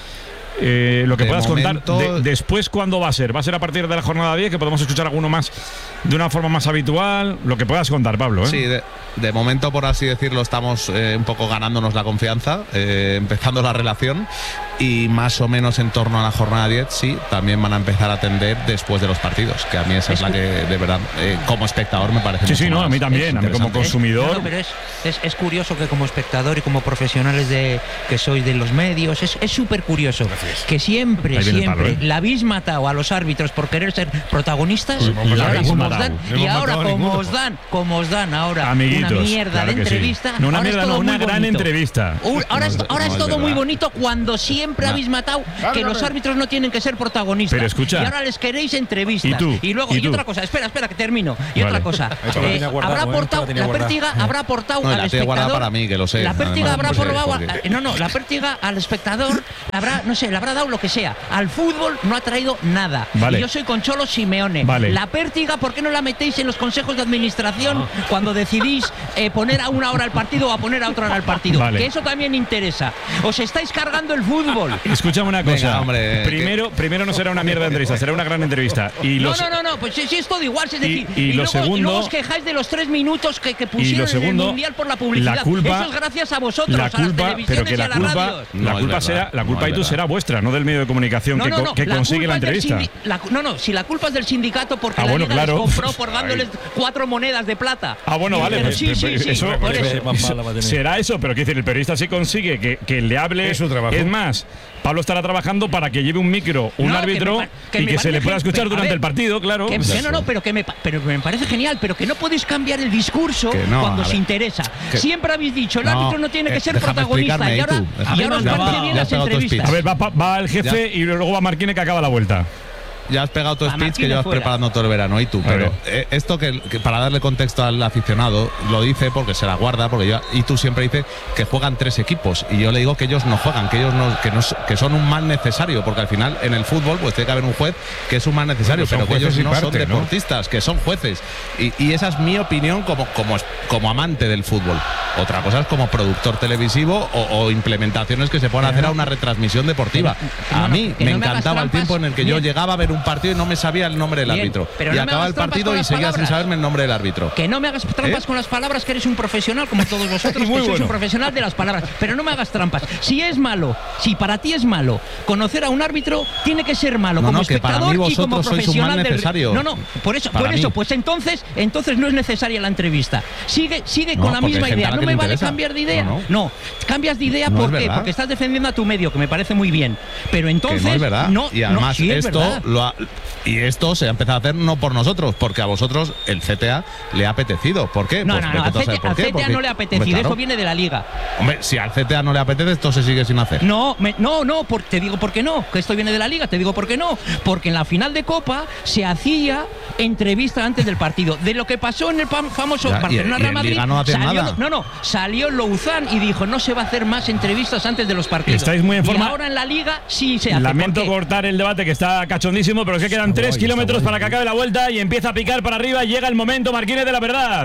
Eh, lo que De puedas momento- contar de- después, ¿cuándo va a ser? ¿Va a ser a partir de la jornada diez, que podemos escuchar alguno más de una forma más habitual? Lo que puedas contar, Pablo, ¿eh? Sí, de, de momento, por así decirlo, estamos eh, un poco ganándonos la confianza, eh, empezando la relación, y más o menos en torno a la jornada diez, sí, también van a empezar a atender después de los partidos, que a mí esa es la que, de verdad, eh, como espectador me parece Sí, mucho sí, no, más a mí también, a mí como interesante. consumidor. No, no, pero es, es, es curioso que como espectador y como profesionales de que sois de los medios, es súper curioso que siempre, Ahí viene el siempre palo, ¿eh? la habéis matado a los árbitros por querer ser protagonistas Pues, pues, y la ahora habéis como os matado. dan, No y hemos ahora matado a como ninguno. os dan, como os dan ahora Amiguitos, una mierda claro de que sí. entrevista, No, una ahora es mierda, no, todo una muy gran bonito. entrevista. Uh, ahora es, ahora No, es es todo muy verdad. bonito cuando siempre No. habéis matado Claro, que claro. los árbitros no tienen que ser protagonistas. Pero escucha. Y ahora les queréis entrevistas. ¿Y tú? luego ¿Y y, tú? otra cosa, espera, espera que termino. Y Vale. otra cosa, Eso lo eh, tenía guardado, habrá ¿eh? aportado Lo tenía la guardado. pértiga habrá aportado No, al la tiene guardada espectador. para mí, que lo sé. La pértiga además, habrá no sé probado, por qué. no, no, la pértiga al espectador habrá, no sé, le habrá dado lo que sea. Al fútbol no ha traído nada. Vale. Y yo soy con Cholo Simeone. Vale. La pértiga, ¿por qué no la metéis en los consejos de administración cuando decidís eh, poner a una hora el partido o a poner a otra hora el partido? Vale. Que eso también interesa. Os estáis cargando el fútbol. Escúchame una cosa. Venga, hombre, primero, primero no será una mierda de entrevista, será una gran entrevista. Y No, los, no, no, no, pues sí, sí, es todo igual, es decir, y lo luego, segundo- y luego os quejáis de los tres minutos que, que y pusieron lo segundo, en el Mundial por la publicidad. la culpa, Eso es gracias a vosotros, la a las culpa, televisiones pero que y la a las culpa, radios. la No, es culpa verdad. será, la culpa No, y es tú verdad. será vuestra, no del medio de comunicación No, que, no, co- no, que la consigue la culpa es del entrevista. sindi- la- no, no, si la culpa es del sindicato porque Ah, la bueno, Liga claro. les compró por dándoles cuatro monedas de plata. Ah, bueno, vale. Pero pues, sí, pues, sí, sí, eso, por eso. eso- será eso, pero quiero decir, el periodista sí consigue que, que le hable. Es su trabajo. Es más, Pablo estará trabajando para que lleve un micro, un No, que árbitro me pa- que y me que se le parece pueda gen- escuchar a durante ver, el partido, claro. Que, que no, no, pero que me, pa- pero me parece genial, pero que no podéis cambiar el discurso Que no, cuando a os ver. interesa. Que- Siempre habéis dicho, el No, árbitro no tiene eh, que ser déjame protagonista explicarme, y ahora, tú, déjame y ahora os explicarme. parece bien Ya las has pegado tu entrevistas. A ver, va, va- va el jefe y luego va Marquine que acaba la vuelta. Ya has pegado tu A speech que Martínez llevas fuera. preparando todo el verano y tú, A pero ver. eh, esto que, que para darle contexto al aficionado lo dice porque se la guarda, porque yo y tú siempre dices que juegan tres equipos y yo le digo que ellos no juegan, que ellos no, que no s- que son un mal necesario, porque al final en el fútbol pues tiene que haber un juez que es un mal necesario, Bueno, son pero que ellos jueces y no son parte, ¿no? deportistas, que son jueces y, y esa es mi opinión como como como amante del fútbol. Otra cosa es como productor televisivo o, o implementaciones que se puedan hacer a una retransmisión deportiva. que no, A no, mí que me no me hagas encantaba el trampas. tiempo en el que yo Bien. llegaba a ver un partido y no me sabía el nombre del Bien, árbitro. pero y no me acaba hagas el trampas partido con y las seguía sin palabras. saberme el nombre del árbitro. Que no me hagas trampas ¿Eh? con las palabras, que eres un profesional como todos vosotros, que Muy sois bueno. un profesional de las palabras. Pero no me hagas trampas. Si es malo, si para ti es malo conocer a un árbitro, tiene que ser malo No, como no, que para espectador mí y como vosotros sois un profesional mal del- necesario. No, no, por eso, Para por eso, mí. pues entonces, entonces no es necesaria la entrevista. Sigue, sigue No, con la porque misma hay gente idea. a la No que me le vale interesa. cambiar de idea. No, No, no. cambias de idea No es ¿por qué? verdad. Porque estás defendiendo a tu medio, que me parece muy bien. Pero entonces que no es verdad. no, y además no, sí es esto verdad. lo ha- y esto se ha empezado a hacer no por nosotros, porque a vosotros el C T A le ha apetecido. ¿Por qué? No, Pues no, vete no, al tú a C T A, saber por al qué, C T A porque- no le ha apetecido, Hombre, claro. eso viene de la Liga. Hombre, si al C T A no le apetece, esto se sigue sin hacer. No, me- no, no, por- te digo por qué no, que esto viene de la Liga, te digo por qué no, porque en la final de Copa se hacía entrevista antes del partido. De lo que pasó en el pam- famoso Ya, y- Barcelona y Real en Madrid, Liga no hacen salió, nada. no, no, salió Louzán y dijo no se va a hacer más entrevistas antes de los partidos. Estáis muy en forma. Y ahora en la Liga sí se hace. Lamento ¿por qué? cortar el debate que está cachondísimo, pero es que quedan tres guay, kilómetros está para que guay. acabe la vuelta y empieza a picar para arriba. Llega el momento, Marquínez, de la verdad.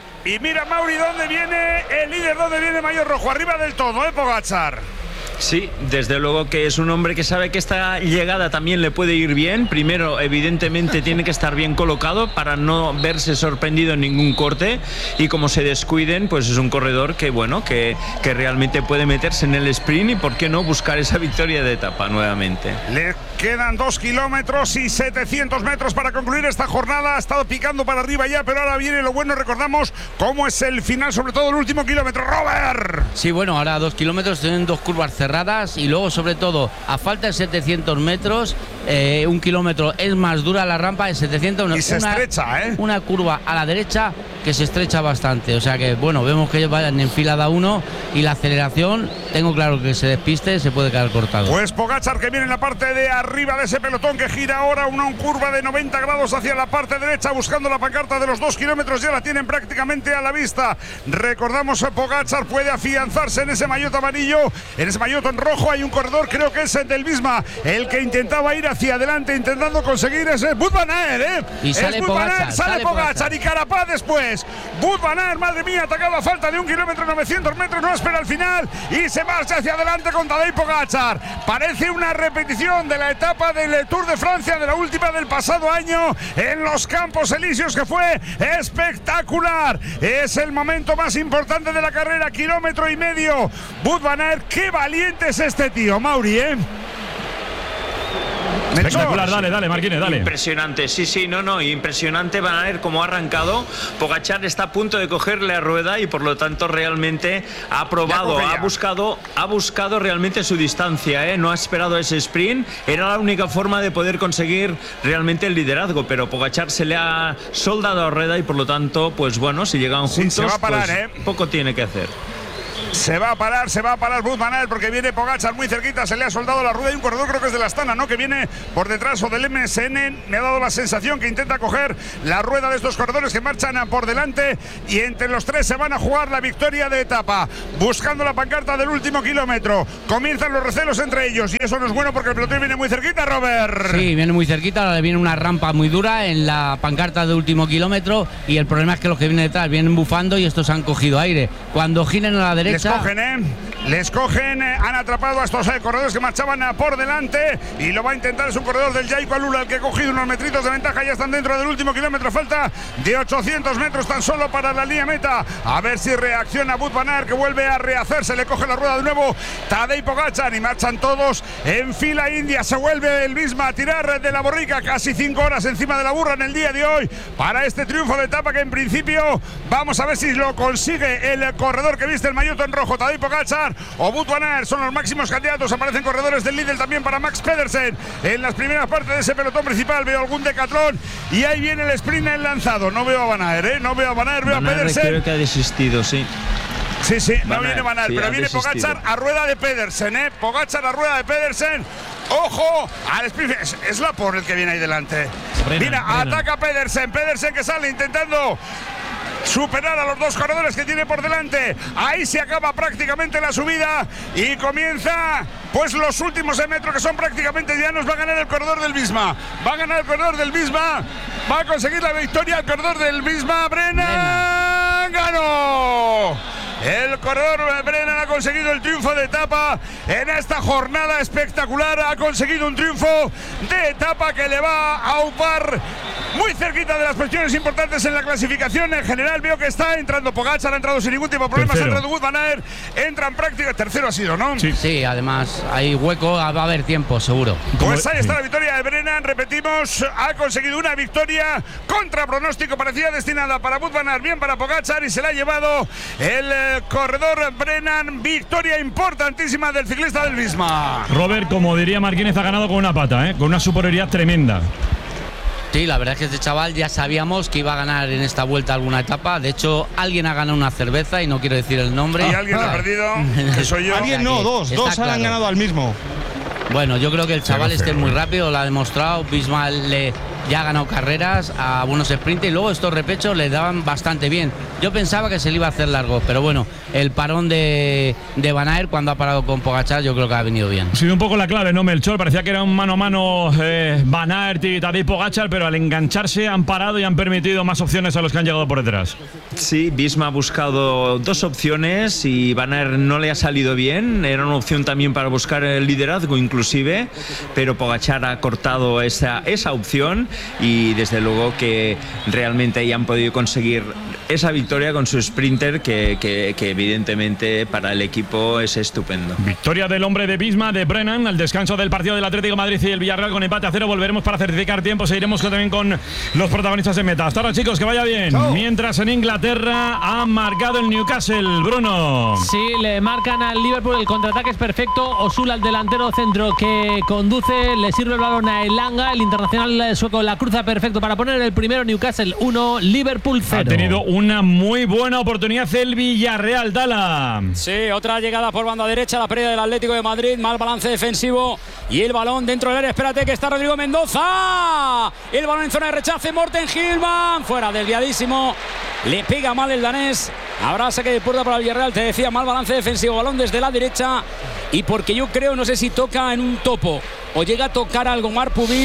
Y mira, Mauri, ¿dónde viene el líder? ¿Dónde viene Mayor Rojo? Arriba del todo, ¿eh, Pogačar? Sí, desde luego que es un hombre que sabe que esta llegada también le puede ir bien. Primero, evidentemente, tiene que estar bien colocado para no verse sorprendido en ningún corte. Y como se descuiden, pues es un corredor que, bueno, que, que realmente puede meterse en el sprint y, ¿por qué no, buscar esa victoria de etapa nuevamente? Le quedan dos kilómetros y setecientos metros para concluir esta jornada. Ha estado picando para arriba ya, pero ahora viene lo bueno. Recordamos cómo es el final, sobre todo el último kilómetro. ¡Robert! Sí, bueno, ahora dos kilómetros tienen dos curvas cerradas y luego, sobre todo, a falta de setecientos metros, eh, un kilómetro es más dura la rampa de setecientos. Y se una, estrecha, ¿eh? Una curva a la derecha que se estrecha bastante. O sea que, bueno, vemos que ellos vayan en fila de uno y la aceleración, tengo claro que se despiste, se puede quedar cortado. Pues Pogačar, que viene en la parte de arriba de ese pelotón, que gira ahora una curva de noventa grados hacia la parte derecha, buscando la pancarta de los dos kilómetros. Ya la tienen prácticamente a la vista. Recordamos que Pogačar puede afianzarse en ese maillot amarillo, en ese maillot en rojo. Hay un corredor, creo que es el del Visma, el que intentaba ir hacia adelante, intentando conseguir ese Wout van Aert, ¿eh? Y sale Es Wout van Aert, Pogačar, sale sale Pogačar Pogačar. y Carapaz después. es Wout van Aert. Madre mía, atacado a falta de un kilómetro novecientos metros, no espera al final y se marcha hacia adelante con Tadej Pogačar. Parece una repetición de la etapa del Tour de Francia, de la última del pasado año en los Campos Elíseos, que fue espectacular. Es el momento más importante de la carrera, kilómetro y medio. Wout van Aert, qué valiente es este tío, Mauri, ¿eh? Espectacular, dale, dale, Marquines, dale. Impresionante, sí, sí, no, no, impresionante. Van a ver cómo ha arrancado. Pogačar está a punto de cogerle a rueda y por lo tanto realmente ha probado, ha buscado, ha buscado realmente su distancia, ¿eh? No ha esperado ese sprint. Era la única forma de poder conseguir realmente el liderazgo, pero Pogačar se le ha soldado a rueda y por lo tanto, pues bueno, si llegan juntos, sí, se va a parar, pues ¿eh? poco tiene que hacer. Se va a parar, se va a parar Wout van Aert porque viene Pogačar muy cerquita, se le ha soldado la rueda y un corredor, creo que es de la Astana, ¿no? Que viene por detrás o del M S N. Me ha dado la sensación que intenta coger la rueda de estos corredores que marchan por delante y entre los tres se van a jugar la victoria de etapa, buscando la pancarta del último kilómetro. Comienzan los recelos entre ellos y eso no es bueno porque el pelotón viene muy cerquita, Robert. Sí, viene muy cerquita, ahora le viene una rampa muy dura en la pancarta del último kilómetro y el problema es que los que vienen detrás vienen bufando y estos han cogido aire. Cuando giren a la derecha... Les cogen, ¿eh? Les cogen, eh, han atrapado a estos eh, corredores que marchaban eh, por delante y lo va a intentar, es un corredor del Jayco Alula el que ha cogido unos metritos de ventaja, ya están dentro del último kilómetro, falta de ochocientos metros tan solo para la línea meta, a ver si reacciona Wout van Aert que vuelve a rehacerse, le coge la rueda de nuevo Tadej Pogačar y marchan todos en fila india, se vuelve el mismo a tirar de la borrica, casi cinco horas encima de la burra en el día de hoy para este triunfo de etapa que en principio vamos a ver si lo consigue el corredor que viste el maillot en rojo, Tadej Pogačar o Wout van Aert, son los máximos candidatos. Aparecen corredores del Lidl también para Max Pedersen en las primeras partes de ese pelotón principal. Veo algún Decathlon y ahí viene el sprint lanzado. No veo a Van Aert, ¿eh? No veo a Van Aert, veo Van a Aert Pedersen. creo que ha desistido, sí. Sí, sí, Van no viene Aert, Van Aert, sí, pero ha viene desistido. Pogačar a rueda de Pedersen, ¿eh? Pogačar a rueda de Pedersen. Ojo al sprint, es, es la por el que viene ahí delante. Brennan, Mira, Brennan. ataca Pedersen, Pedersen que sale intentando superar a los dos corredores que tiene por delante. Ahí se acaba prácticamente la subida y comienza pues los últimos metros que son prácticamente llanos. Va a ganar el corredor del Visma, va a ganar el corredor del Visma, va a conseguir la victoria el corredor del Visma. Brennan ganó. El corredor Brennan ha conseguido el triunfo de etapa en esta jornada espectacular. Ha conseguido un triunfo de etapa que le va a upar muy cerquita de las posiciones importantes en la clasificación. En general veo que está entrando Pogačar, ha entrado sin ningún tipo de problemas, ha entrado Wout van Aert, entran prácticamente, tercero ha sido, ¿no? Sí. sí, además hay hueco, va a haber tiempo seguro. Pues ahí está la victoria de Brennan, repetimos, ha conseguido una victoria contra pronóstico, parecía destinada para Wout van Aert, bien para Pogačar y se la ha llevado el eh, corredor Brennan, victoria importantísima del ciclista del Visma. Robert, como diría Marquínez, ha ganado con una pata, ¿eh? Con una superioridad tremenda. Sí, la verdad es que este chaval ya sabíamos que iba a ganar en esta vuelta alguna etapa. De hecho, alguien ha ganado una cerveza y no quiero decir el nombre. Y alguien lo ha perdido, que soy yo. Alguien no, dos, dos claro. han ganado al mismo. Bueno, yo creo que el chaval este es muy rápido, lo ha demostrado. Visma le ya ha ganado carreras a buenos sprints y luego estos repechos le daban bastante bien. Yo pensaba que se le iba a hacer largo, pero bueno, el parón de, de Van Aert cuando ha parado con Pogačar yo creo que ha venido bien. Ha sido un poco la clave, ¿no, Melchor? Parecía que era un mano a mano eh, Van Aert y Tadej Pogačar, pero al engancharse han parado y han permitido más opciones a los que han llegado por detrás. Sí, Visma ha buscado dos opciones y Van Aert no le ha salido bien. Era una opción también para buscar el liderazgo inclusive, pero Pogačar ha cortado esa, esa opción y desde luego que realmente ahí han podido conseguir esa victoria con su sprinter que, que, que evidentemente para el equipo es estupendo. Victoria del hombre de Visma, de Brennan, al descanso del partido del Atlético de Madrid y el Villarreal con empate a cero. Volveremos para certificar tiempo, seguiremos también con los protagonistas en meta. Hasta ahora, chicos, que vaya bien. Chau. Mientras en Inglaterra ha marcado el Newcastle, Bruno. Sí, le marcan al Liverpool, el contraataque es perfecto. Osula, el delantero centro que conduce, le sirve el balón a Elanga, el internacional sueco la cruza perfecto para poner el primero. Newcastle uno, Liverpool cero. Ha tenido una muy buena oportunidad el Villarreal, Dala. Sí, otra llegada por banda derecha, la pérdida del Atlético de Madrid, mal balance defensivo y el balón dentro del área. Espérate que está Rodrigo Mendoza. El balón en zona de rechace, Morten Hillman, fuera, desviadísimo. Le pega mal el danés. Habrá saque de puerta para el Villarreal. Te decía, mal balance defensivo, balón desde la derecha. Y porque yo creo, no sé si toca en un topo o llega a tocar algo Marc Pubil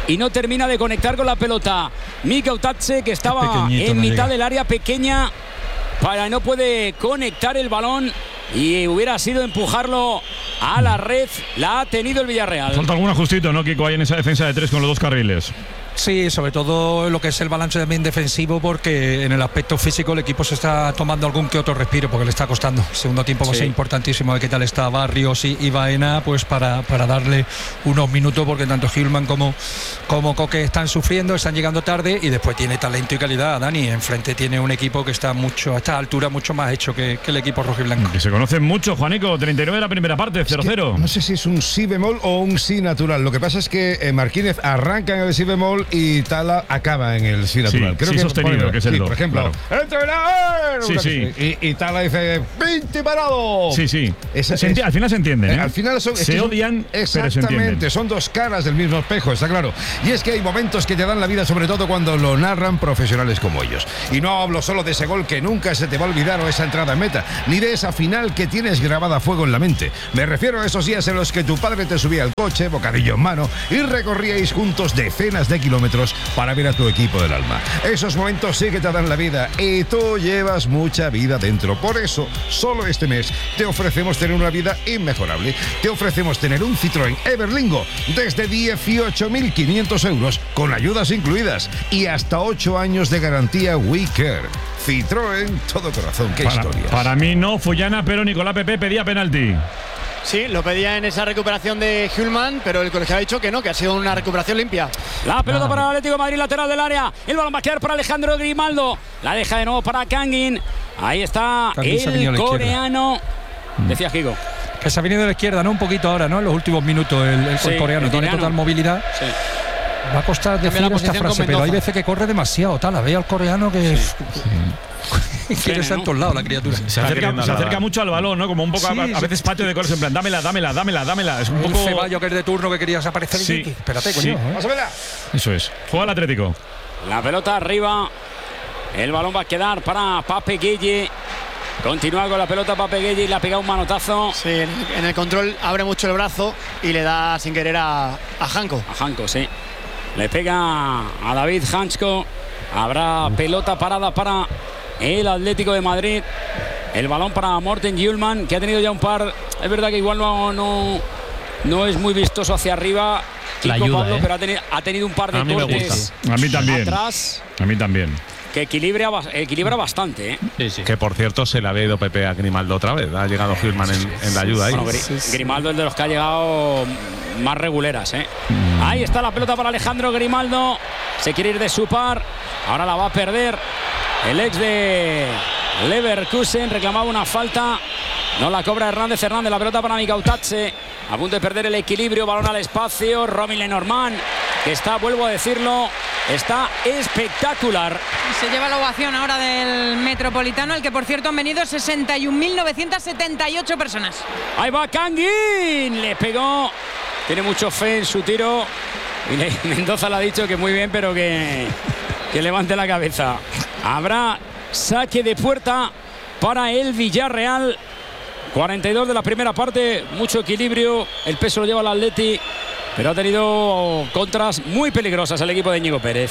y no termina de conectar con la pelota. Mika Utatse, que estaba en no mitad llega. del área pequeña, para no puede conectar el balón y hubiera sido empujarlo a la red. La ha tenido el Villarreal. Falta algún ajustito, ¿no, Kiko? Hay en esa defensa de tres con los dos carriles. Sí, sobre todo lo que es el balance también defensivo, porque en el aspecto físico el equipo se está tomando algún que otro respiro, porque le está costando. El segundo tiempo va a Sí. ser importantísimo de qué tal está Barrios y, y Baena, pues para, para darle unos minutos, porque tanto Hillman como, como Coque están sufriendo, están llegando tarde, y después tiene talento y calidad. Dani, enfrente tiene un equipo que está mucho a esta altura mucho más hecho que, que el equipo rojiblanco. Que se conocen mucho, Juanico. treinta y nueve de la primera parte, cero cero. No sé si es un si bemol o un si natural. Lo que pasa es que eh, Marquínez arranca en el si bemol y Tala acaba en el si natural. Sí, sí sostenido, pone- que es el sí, do, por ejemplo, claro. ¡entrenador! Sí, Una sí. cosa así. Y, y Tala dice, ¡pinti parado! Sí, sí. Esa- Se enti- es- al final se entienden, ¿eh? Al final son, es se que son- odian, pero se exactamente, entienden. son dos caras del mismo espejo, está claro. Y es que hay momentos que te dan la vida, sobre todo cuando lo narran profesionales como ellos. Y no hablo solo de ese gol que nunca se te va a olvidar o esa entrada en meta, ni de esa final que tienes grabada a fuego en la mente. Me refiero a esos días en los que tu padre te subía al coche, bocadillo en mano, y recorríais juntos decenas de kilómetros para ver a tu equipo del alma. Esos momentos sí que te dan la vida y tú llevas mucha vida dentro. Por eso, solo este mes te ofrecemos tener una vida inmejorable. Te ofrecemos tener un Citroën Everlingo desde dieciocho mil quinientos euros con ayudas incluidas y hasta ocho años de garantía We Care. Citroën, todo corazón, qué Para, historia. para mí no, Fullana, pero Nicolás Pepe pedía penalti. Sí, lo pedía en esa recuperación de Hillman, pero el colegiado ha dicho que no, que ha sido una recuperación limpia. La pelota para el Atlético de Madrid, lateral del área. El balón va a quedar para Alejandro Grimaldo. La deja de nuevo para Kangin. Ahí está Kangin se ha venido a el la izquierda. coreano. Decía Gigo. Que se ha venido de la izquierda, ¿no? Un poquito ahora, ¿no? En los últimos minutos el, el Sí, coreano el tiene coreano. total movilidad. Sí. Va a costar Cambia decir la esta posición frase, con pero hay Mendoza. veces que corre demasiado, tal. La ve al coreano que quiere estar en todos lados la criatura. Se acerca, se acerca mucho al balón, ¿no? Como un poco, Sí, a, a sí. veces patio de corres en plan, dámela, dámela, dámela, dámela. Es un Un poco. Ceballos que es de turno que querías aparecer y Sí, Kiki. Espérate, sí. coño. ¿eh? Pásamela. Eso es. Juega el Atlético. La pelota arriba. El balón va a quedar para Pape Gueye. Continúa con la pelota Pape Gueye y le ha pegado un manotazo. Sí, en el, en el control abre mucho el brazo y le da sin querer a, a Janko. A Janko, sí. Le pega a David Hansko. Habrá pelota parada para el Atlético de Madrid. El balón para Morten Hjulman, que ha tenido ya un par. Es verdad que igual no, no, no es muy vistoso hacia arriba. La Kiko, ayuda, Pablo, ¿eh? pero ha tenido, ha tenido un par de A mí me cortes gusta. A mí también. atrás A mí también. que equilibra, bas- equilibra bastante. ¿eh? Sí, sí. Que por cierto se le había ido Pepe a Grimaldo otra vez. Ha llegado Hillman en, en la ayuda ahí. Bueno, Gri- Grimaldo es de los que ha llegado más reguleras. ¿eh? Ahí está la pelota para Alejandro Grimaldo. Se quiere ir de su par. Ahora la va a perder el ex de Leverkusen. Reclamaba una falta. No la cobra Hernández Hernández. La pelota para Mikautadze. A punto de perder el equilibrio. Balón al espacio. Romy Lenormand, que está, vuelvo a decirlo, está espectacular. Se lleva la ovación ahora del Metropolitano, el que por cierto han venido sesenta y un mil novecientas setenta y ocho personas. Ahí va Kangin. Le pegó. Tiene mucho fe en su tiro. Y le- Mendoza le ha dicho que muy bien, pero que, que levante la cabeza. Habrá saque de puerta para el Villarreal. cuarenta y dos de la primera parte. Mucho equilibrio. El peso lo lleva el Atleti. Pero ha tenido contras muy peligrosas el equipo de Íñigo Pérez.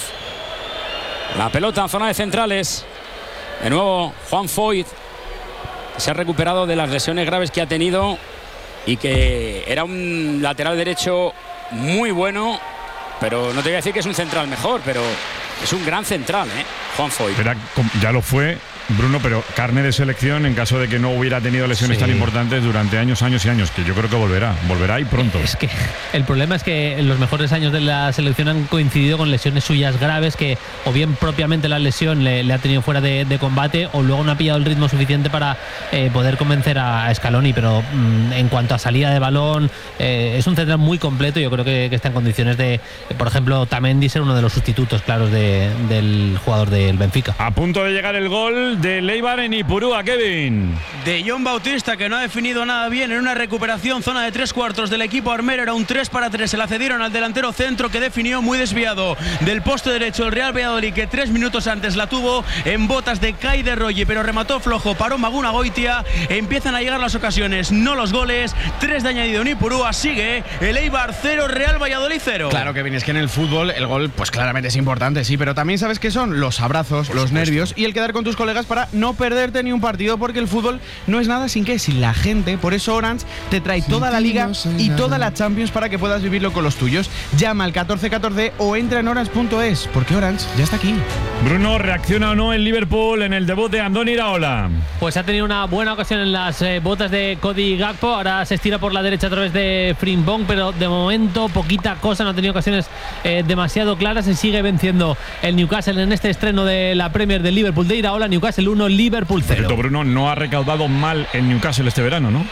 La pelota en zona de centrales. De nuevo Juan Foyt. Se ha recuperado de las lesiones graves que ha tenido y que era un lateral derecho muy bueno, pero no te voy a decir que es un central mejor, pero es un gran central, ¿eh? Juan Foyt. Era com- ya lo fue, Bruno, pero carne de selección en caso de que no hubiera tenido lesiones Sí. tan importantes durante años, años y años, que yo creo que volverá, volverá y pronto. Es que el problema es que en los mejores años de la selección han coincidido con lesiones suyas graves, que o bien propiamente la lesión le, le ha tenido fuera de, de combate, o luego no ha pillado el ritmo suficiente para eh, poder convencer a, a Scaloni. Pero mm, en cuanto a salida de balón, eh, es un central muy completo. Yo creo que, que está en condiciones de, por ejemplo, Tamendi ser uno de los sustitutos claros de- del jugador del Benfica. A punto de llegar el gol gol de Eibar en Ipurúa, Kevin. De John Bautista, que no ha definido nada bien en una recuperación, zona de tres cuartos del equipo armero, era un tres para tres, se la cedieron al delantero centro, que definió muy desviado del poste derecho el Real Valladolid, que tres minutos antes la tuvo en botas de Kai de Rolle, pero remató flojo, paró Maguna Goitia. Empiezan a llegar las ocasiones, no los goles. Tres de añadido en Ipurúa, sigue el Eibar cero, Real Valladolid cero. Claro, Kevin, es que en el fútbol el gol pues claramente es importante, sí, pero también sabes que son los abrazos, Por los supuesto. nervios y el quedar con tus colegas para no perderte ni un partido, porque el fútbol no es nada sin qué, sin la gente. Por eso Orange te trae toda la liga y toda la Champions para que puedas vivirlo con los tuyos. Llama al catorce catorce o entra en orange punto es, porque Orange ya está aquí. Bruno, ¿reacciona o no el Liverpool en el debut de Andoni Iraola? Pues ha tenido una buena ocasión en las eh, botas de Cody Gakpo. Ahora se estira por la derecha a través de Frimpong, pero de momento poquita cosa. No ha tenido ocasiones eh, demasiado claras. Se sigue venciendo el Newcastle en este estreno de la Premier del Liverpool de Iraola. Newcastle uno, Liverpool cero. Cierto, Bruno, no ha recaudado mal el Newcastle este verano, ¿no?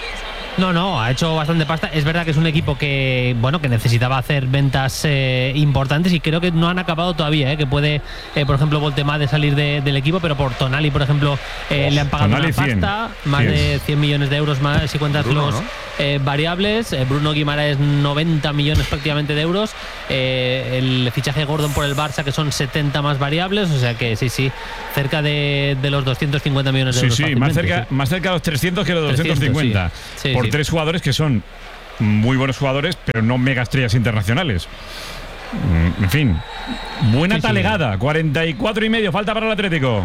No, no, ha hecho bastante pasta. Es verdad que es un equipo que, bueno, que necesitaba hacer ventas eh, importantes y creo que no han acabado todavía, eh, que puede, eh, por ejemplo, Voltemade salir de, del equipo, pero por Tonali, por ejemplo, eh, le han pagado Tonali una pasta, cien. más cien. de cien millones de euros más si cuentas Bruno, los ¿no? eh, variables. Eh, Bruno Guimaraes noventa millones prácticamente de euros. Eh, el fichaje Gordon por el Barça, que son setenta más variables, o sea que sí, sí, cerca de, de los doscientos cincuenta millones de Sí, euros. sí, más fácilmente, cerca, sí. más cerca de los trescientos que de los trescientos, doscientos cincuenta. sí. Sí, por sí. tres jugadores que son muy buenos jugadores, pero no mega estrellas internacionales. Mm, En fin, buena Sí, sí. talegada. cuarenta y cuatro y medio, falta para el Atlético.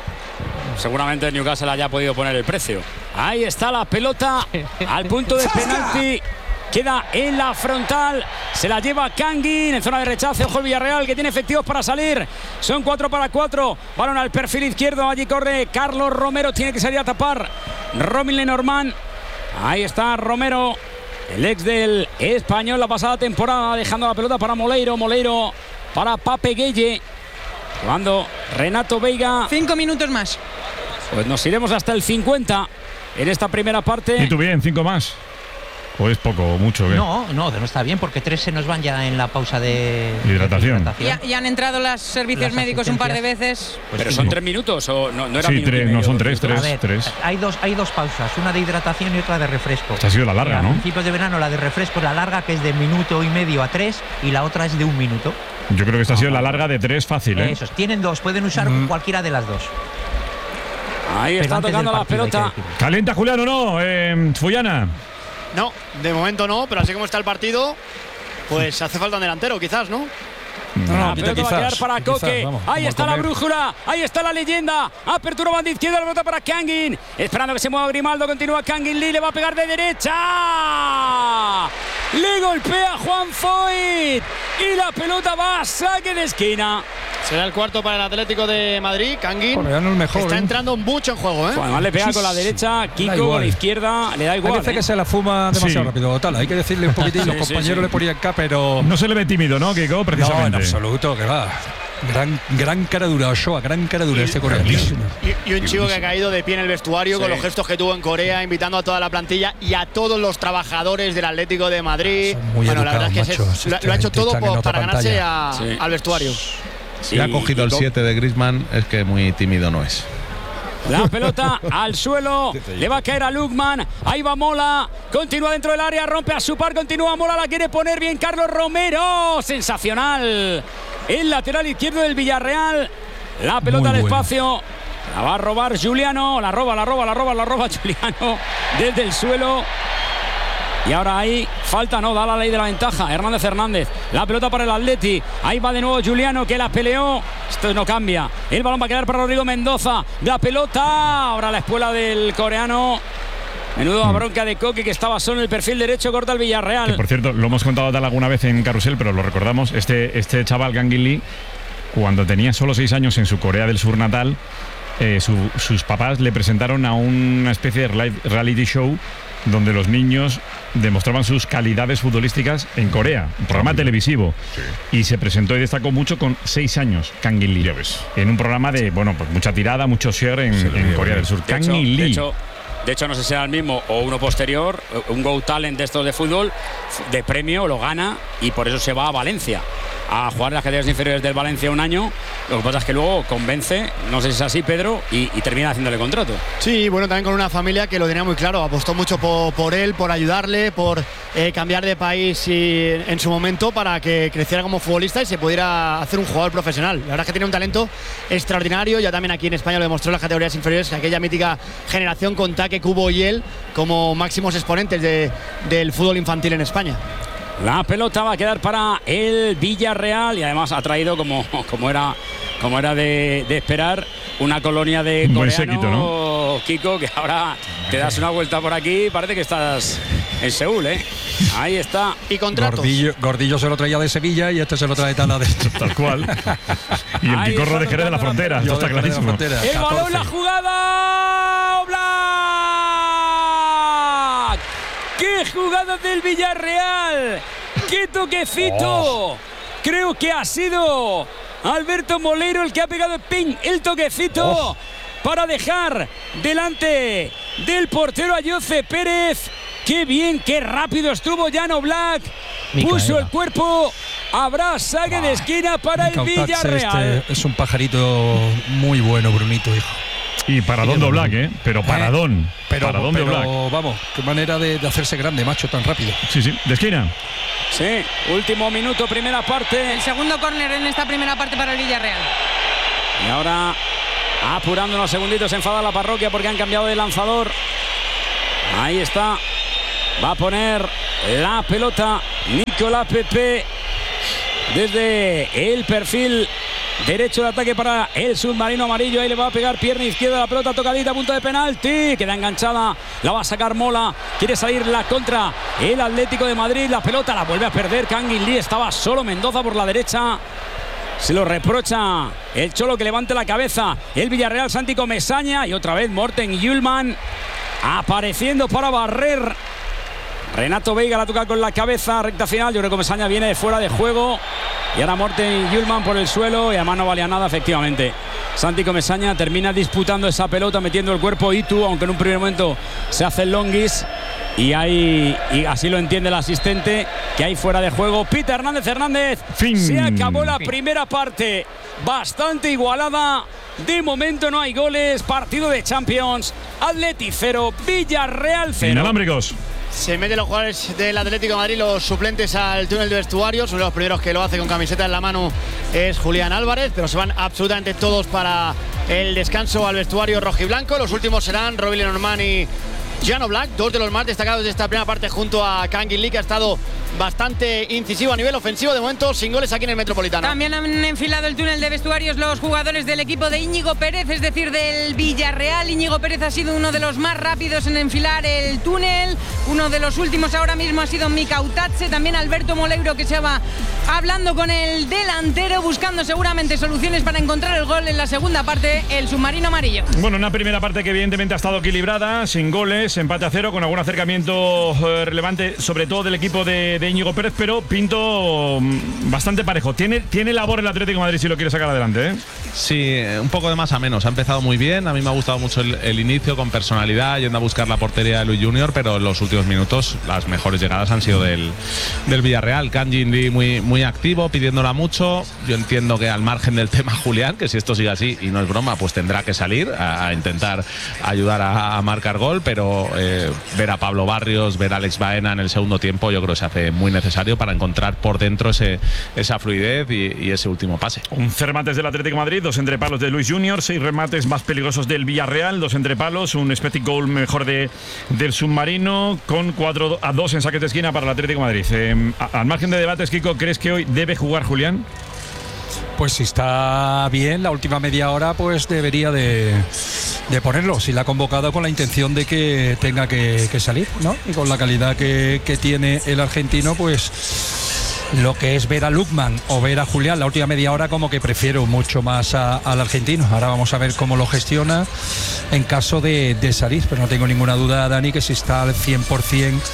Seguramente el Newcastle haya podido poner el precio. Ahí está la pelota al punto de penalti. Queda en la frontal. Se la lleva Kangin en zona de rechace. Ojo el Villarreal, que tiene efectivos para salir. Son cuatro para cuatro. Balón al perfil izquierdo. Allí corre Carlos Romero. Tiene que salir a tapar Robin Lenormand. Ahí está Romero, el ex del Español la pasada temporada, dejando la pelota para Moleiro. Moleiro para Pape Gueye. Jugando Renato Veiga. Cinco minutos más. Pues nos iremos hasta el cincuenta en esta primera parte. ¿Y tú bien? ¿Cinco más? ¿O es poco o mucho? ¿Qué? No, no, no está bien porque tres se nos van ya en la pausa de Hidratación. de Ya, ya han entrado los servicios Las médicos un par de veces. Pero son tres minutos o no, no era Sí, minuto y tres, medio, no, son dos tres, minutos. tres, A ver, tres. Hay dos, hay dos pausas, una de hidratación y otra de refresco. Esta ha sido la larga, A ¿no? principios de verano la de refresco es la larga, que es de minuto y medio a tres, y la otra es de un minuto. Yo creo que esta ha sido la larga de tres fácil, ¿eh? Esos, tienen dos, pueden usar cualquiera de las dos. Ahí Pero está antes tocando del la partido hay que pelota. decirlo. ¿Calienta Julián o no? Eh, Fuyana. No, de momento no, pero así como está el partido, pues hace falta un delantero, quizás, ¿no? La pelota va a quedar para quizás, Coque. vamos, Ahí vamos a está la comer. brújula. Ahí está la leyenda. Apertura banda izquierda. La pelota para Kangin. Esperando que se mueva Grimaldo. Continúa Kangin Lee. Le va a pegar de derecha. Le golpea Juan Foyt. Y la pelota va a saque de esquina. Será el cuarto para el Atlético de Madrid. Kangin Bueno, ya no es mejor, está ¿eh? entrando mucho en juego, ¿eh? Además le pega con la derecha. Kiko igual. con la izquierda. Le da igual. Hay veces ¿eh? que se la fuma demasiado Sí. rápido. Tal, hay que decirle un poquitín. Sí, Los sí, compañeros sí. le ponían acá, pero. No se le ve tímido, ¿no, Kiko? No, en Precisamente. absoluto, que va. Gran, gran cara dura, Ochoa, gran cara dura este coreano. Y, y un chico que ha caído de pie en el vestuario con Sí. los gestos que tuvo en Corea, invitando a toda la plantilla y a todos los trabajadores del Atlético de Madrid. muy Bueno, la verdad es que educados, se- machos, lo, lo ha hecho esta todo gente por- están en para otra ganarse pantalla. a- Sí. al vestuario. Si ha cogido el siete de Griezmann, es que muy tímido no es. La pelota al suelo, le va a caer a Lukman, ahí va Mola, continúa dentro del área, rompe a su par, continúa Mola, la quiere poner bien Carlos Romero, sensacional, el lateral izquierdo del Villarreal, la pelota al Muy bueno. espacio, la va a robar Juliano, la roba, la roba, la roba, la roba Juliano desde el suelo. Y ahora ahí, falta no, da la ley de la ventaja. Hernández Hernández, la pelota para el Atleti. Ahí va de nuevo Juliano, que la peleó. Esto no cambia. El balón va a quedar para Rodrigo Mendoza. La pelota, ahora la espuela del coreano. Menudo bronca de Coque, que estaba solo en el perfil derecho, corta el Villarreal. Que por cierto, lo hemos contado tal alguna vez en Carrusel, pero lo recordamos. Este, este chaval, Kangin Lee, cuando tenía solo seis años en su Corea del Sur natal, eh, su- sus papás le presentaron a una especie de reali- reality show donde los niños demostraban sus calidades futbolísticas en Corea, un programa televisivo. Y se presentó y destacó mucho con seis años, Kangin Lee. En un programa de, bueno, pues mucha tirada, mucho share en, en Corea del Sur. De hecho, Kangin de Lee. hecho, de hecho, no sé si será el mismo o uno posterior, un Go Talent de estos de fútbol, de premio lo gana y por eso se va a Valencia. a jugar en las categorías inferiores del Valencia un año. Lo que pasa es que luego convence, no sé si es así, Pedro, y, y termina haciéndole contrato. Sí, bueno, también con una familia que lo tenía muy claro, apostó mucho por, por él, por ayudarle, por eh, cambiar de país y, en su momento para que creciera como futbolista y se pudiera hacer un jugador profesional. La verdad es que tiene un talento extraordinario, ya también aquí en España lo demostró en las categorías inferiores, que aquella mítica generación con Taque, Cubo y él como máximos exponentes de, del fútbol infantil en España. La pelota va a quedar para el Villarreal y además ha traído, como, como era, como era de, de esperar, una colonia de un buen coreano, séquito, ¿no? Kiko, que ahora te das una vuelta por aquí, parece que estás en Seúl, ¿eh? Ahí está. Y contratos. Gordillo, Gordillo se lo traía de Sevilla y este se lo trae Tala de tal cual. Y el Picorro de Jerez de la Frontera, esto está clarísimo. El balón, la jugada, Oblak. ¡Qué jugada del Villarreal! ¡Qué toquecito! Oh. Creo que ha sido Alberto Moleiro el que ha pegado el ping, el toquecito oh. para dejar delante del portero a Jose Pérez. ¡Qué bien, qué rápido estuvo Jan Oblak! Puso el cuerpo. Habrá saque de esquina para el Villarreal. Este es un pajarito muy bueno, Brunito, hijo. Y paradón de Oblak, ¿eh? Pero paradón. Eh, pero, paradón pero, de Oblak. Vamos, qué manera de, de hacerse grande, macho, tan rápido. Sí, sí, de esquina. Sí, último minuto, primera parte. El segundo córner en esta primera parte para el Villarreal. Y ahora, apurando unos segunditos, se enfada la parroquia porque han cambiado de lanzador. Ahí está. Va a poner la pelota Nicolás Pepe desde el perfil derecho de ataque para el submarino amarillo. Ahí le va a pegar pierna izquierda, la pelota tocadita a punto de penalti. Queda enganchada, la va a sacar Mola. Quiere salir la contra el Atlético de Madrid. La pelota la vuelve a perder Kangin Lee. Estaba solo Mendoza por la derecha. Se lo reprocha el Cholo que levante la cabeza. El Villarreal, Santi Comesaña. Y otra vez Morten Hjulmand apareciendo para barrer. Renato Veiga la toca con la cabeza, recta final. Yo creo que Comesaña viene de fuera de juego. Y ahora Morten Hjulmand por el suelo. Y además no valía nada, efectivamente. Santi Comesaña termina disputando esa pelota, metiendo el cuerpo. Itu, aunque en un primer momento se hace el longuis. Y ahí, y así lo entiende el asistente, que hay fuera de juego. Peter Hernández Hernández. Fin. Se acabó la Fin. primera parte. Bastante igualada. De momento no hay goles. Partido de Champions. Atleti cero, Villarreal cero. Inalámbricos. Se meten los jugadores del Atlético de Madrid, los suplentes al túnel de vestuarios. Uno de los primeros que lo hace con camiseta en la mano es Julián Álvarez, pero se van absolutamente todos para el descanso al vestuario rojiblanco. Los últimos serán Robbie Lenormand y Jan Oblak, dos de los más destacados de esta primera parte, junto a Kangin Lee, que ha estado bastante incisivo a nivel ofensivo. De momento sin goles aquí en el Metropolitano. También han enfilado el túnel de vestuarios los jugadores del equipo de Íñigo Pérez, es decir, del Villarreal. Íñigo Pérez ha sido uno de los más rápidos en enfilar el túnel. Uno de los últimos ahora mismo ha sido Mika Utache. También Alberto Moleiro, que se va hablando con el delantero, buscando seguramente soluciones para encontrar el gol en la segunda parte, el submarino amarillo. Bueno, una primera parte que evidentemente ha estado equilibrada, sin goles, empate a cero, con algún acercamiento eh, relevante, sobre todo del equipo de, de Íñigo Pérez, pero Pinto mm, bastante parejo. Tiene, tiene labor el Atlético de Madrid si lo quiere sacar adelante, ¿eh? Sí, un poco de más a menos. Ha empezado muy bien. A mí me ha gustado mucho el, el inicio, con personalidad, yendo a buscar la portería de Luis Junior, pero en los últimos minutos las mejores llegadas han sido del, del Villarreal. Kangin Lee muy, muy activo, pidiéndola mucho. Yo entiendo que al margen del tema Julián, que si esto sigue así y no es broma, pues tendrá que salir a, a intentar ayudar a, a marcar gol, pero eh, ver a Pablo Barrios, ver a Alex Baena en el segundo tiempo, yo creo que se hace muy necesario para encontrar por dentro ese, esa fluidez y, y ese último pase. once remates del Atlético de Madrid, dos entrepalos de Luis Junior, seis remates más peligrosos del Villarreal, dos entrepalos, un expected goal mejor de, del submarino, con cuatro a dos en saques de esquina para el Atlético de Madrid. Eh, a, al margen de debates, Kiko, ¿crees que hoy debe jugar Julián? Pues si está bien, la última media hora pues debería de, de ponerlo. Si la ha convocado con la intención de que tenga que, que salir, ¿no? Y con la calidad que, que tiene el argentino, pues lo que es ver a Lukman o ver a Julián la última media hora, como que prefiero mucho más a, al argentino. Ahora vamos a ver cómo lo gestiona en caso de, de salir, pero no tengo ninguna duda, Dani, que si está al cien por ciento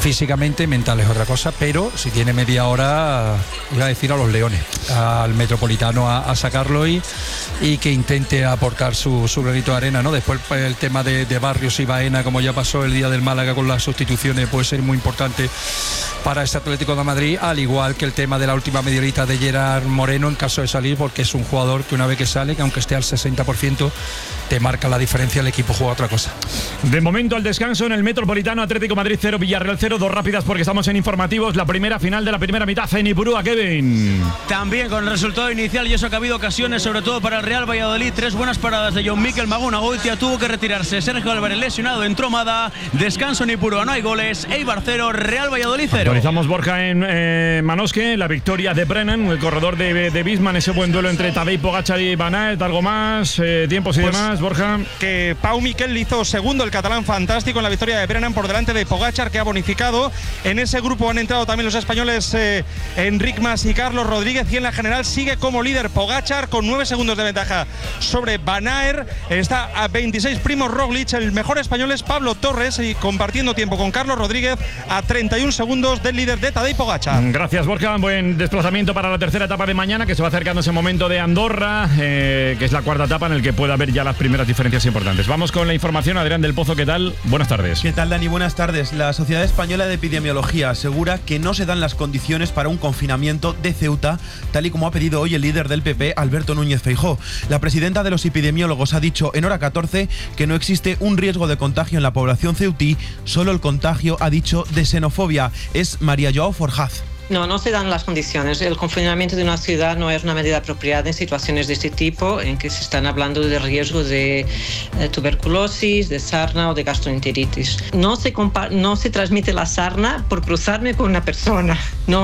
físicamente, mental es otra cosa, pero si tiene media hora, iba a decir a los Leones, al Metropolitano a, a sacarlo y, y que intente aportar su, su granito de arena, ¿no? Después el tema de, de Barrios y Baena, como ya pasó el día del Málaga con las sustituciones, puede ser muy importante para este Atlético de Madrid, al igual que el tema de la última media horita de Gerard Moreno en caso de salir, porque es un jugador que una vez que sale, que aunque esté al sesenta por ciento, te marca la diferencia, el equipo juega otra cosa. De momento al descanso en el Metropolitano, Atlético Madrid cero, Villarreal cero, dos rápidas porque estamos en informativos, la primera final de la primera mitad en Ipurúa, Kevin. También con el resultado inicial y eso que ha habido ocasiones, sobre todo para el Real Valladolid, tres buenas paradas de John Mikel Maguna, Goitia tuvo que retirarse, Sergio Álvarez lesionado, entró Mada, descanso en Ipurúa, no hay goles, Eibar cero, Real Valladolid cero. Actualizamos, Borja, en eh, Manosque, la victoria de Brennan, el corredor de, de Bisman, ese buen duelo entre Tadej Pogačar y Van Aert, algo más, eh, tiempos y pues, demás, Borja. Que Pau Miquel hizo segundo, el catalán fantástico, en la victoria de Brennan por delante de Pogačar, que ha bonificado. En ese grupo han entrado también los españoles eh, Enric Mas y Carlos Rodríguez, y en la general sigue como líder Pogačar con nueve segundos de ventaja sobre Van Aert. Está a veintiséis Primož Roglič, el mejor español es Pablo Torres, y compartiendo tiempo con Carlos Rodríguez a treinta y un segundos del líder de Tadej Pogačar. Gracias, Borja. Buen desplazamiento para la tercera etapa de mañana, que se va acercando ese momento de Andorra, eh, que es la cuarta etapa en el que puede haber ya las primeras diferencias importantes. Vamos con la información. Adrián del Pozo, ¿qué tal? Buenas tardes. ¿Qué tal, Dani? Buenas tardes. La Sociedad Española de Epidemiología asegura que no se dan las condiciones para un confinamiento de Ceuta, tal y como ha pedido hoy el líder del P P, Alberto Núñez Feijóo. La presidenta de los epidemiólogos ha dicho en Hora catorce que no existe un riesgo de contagio en la población ceutí, solo el contagio, ha dicho, de xenofobia. Es María Joao Forjaz. No, no se dan las condiciones. El confinamiento de una ciudad no es una medida apropiada en situaciones de este tipo, en que se están hablando de riesgo de eh, tuberculosis, de sarna o de gastroenteritis. No se, no se transmite la sarna por cruzarme con una persona. No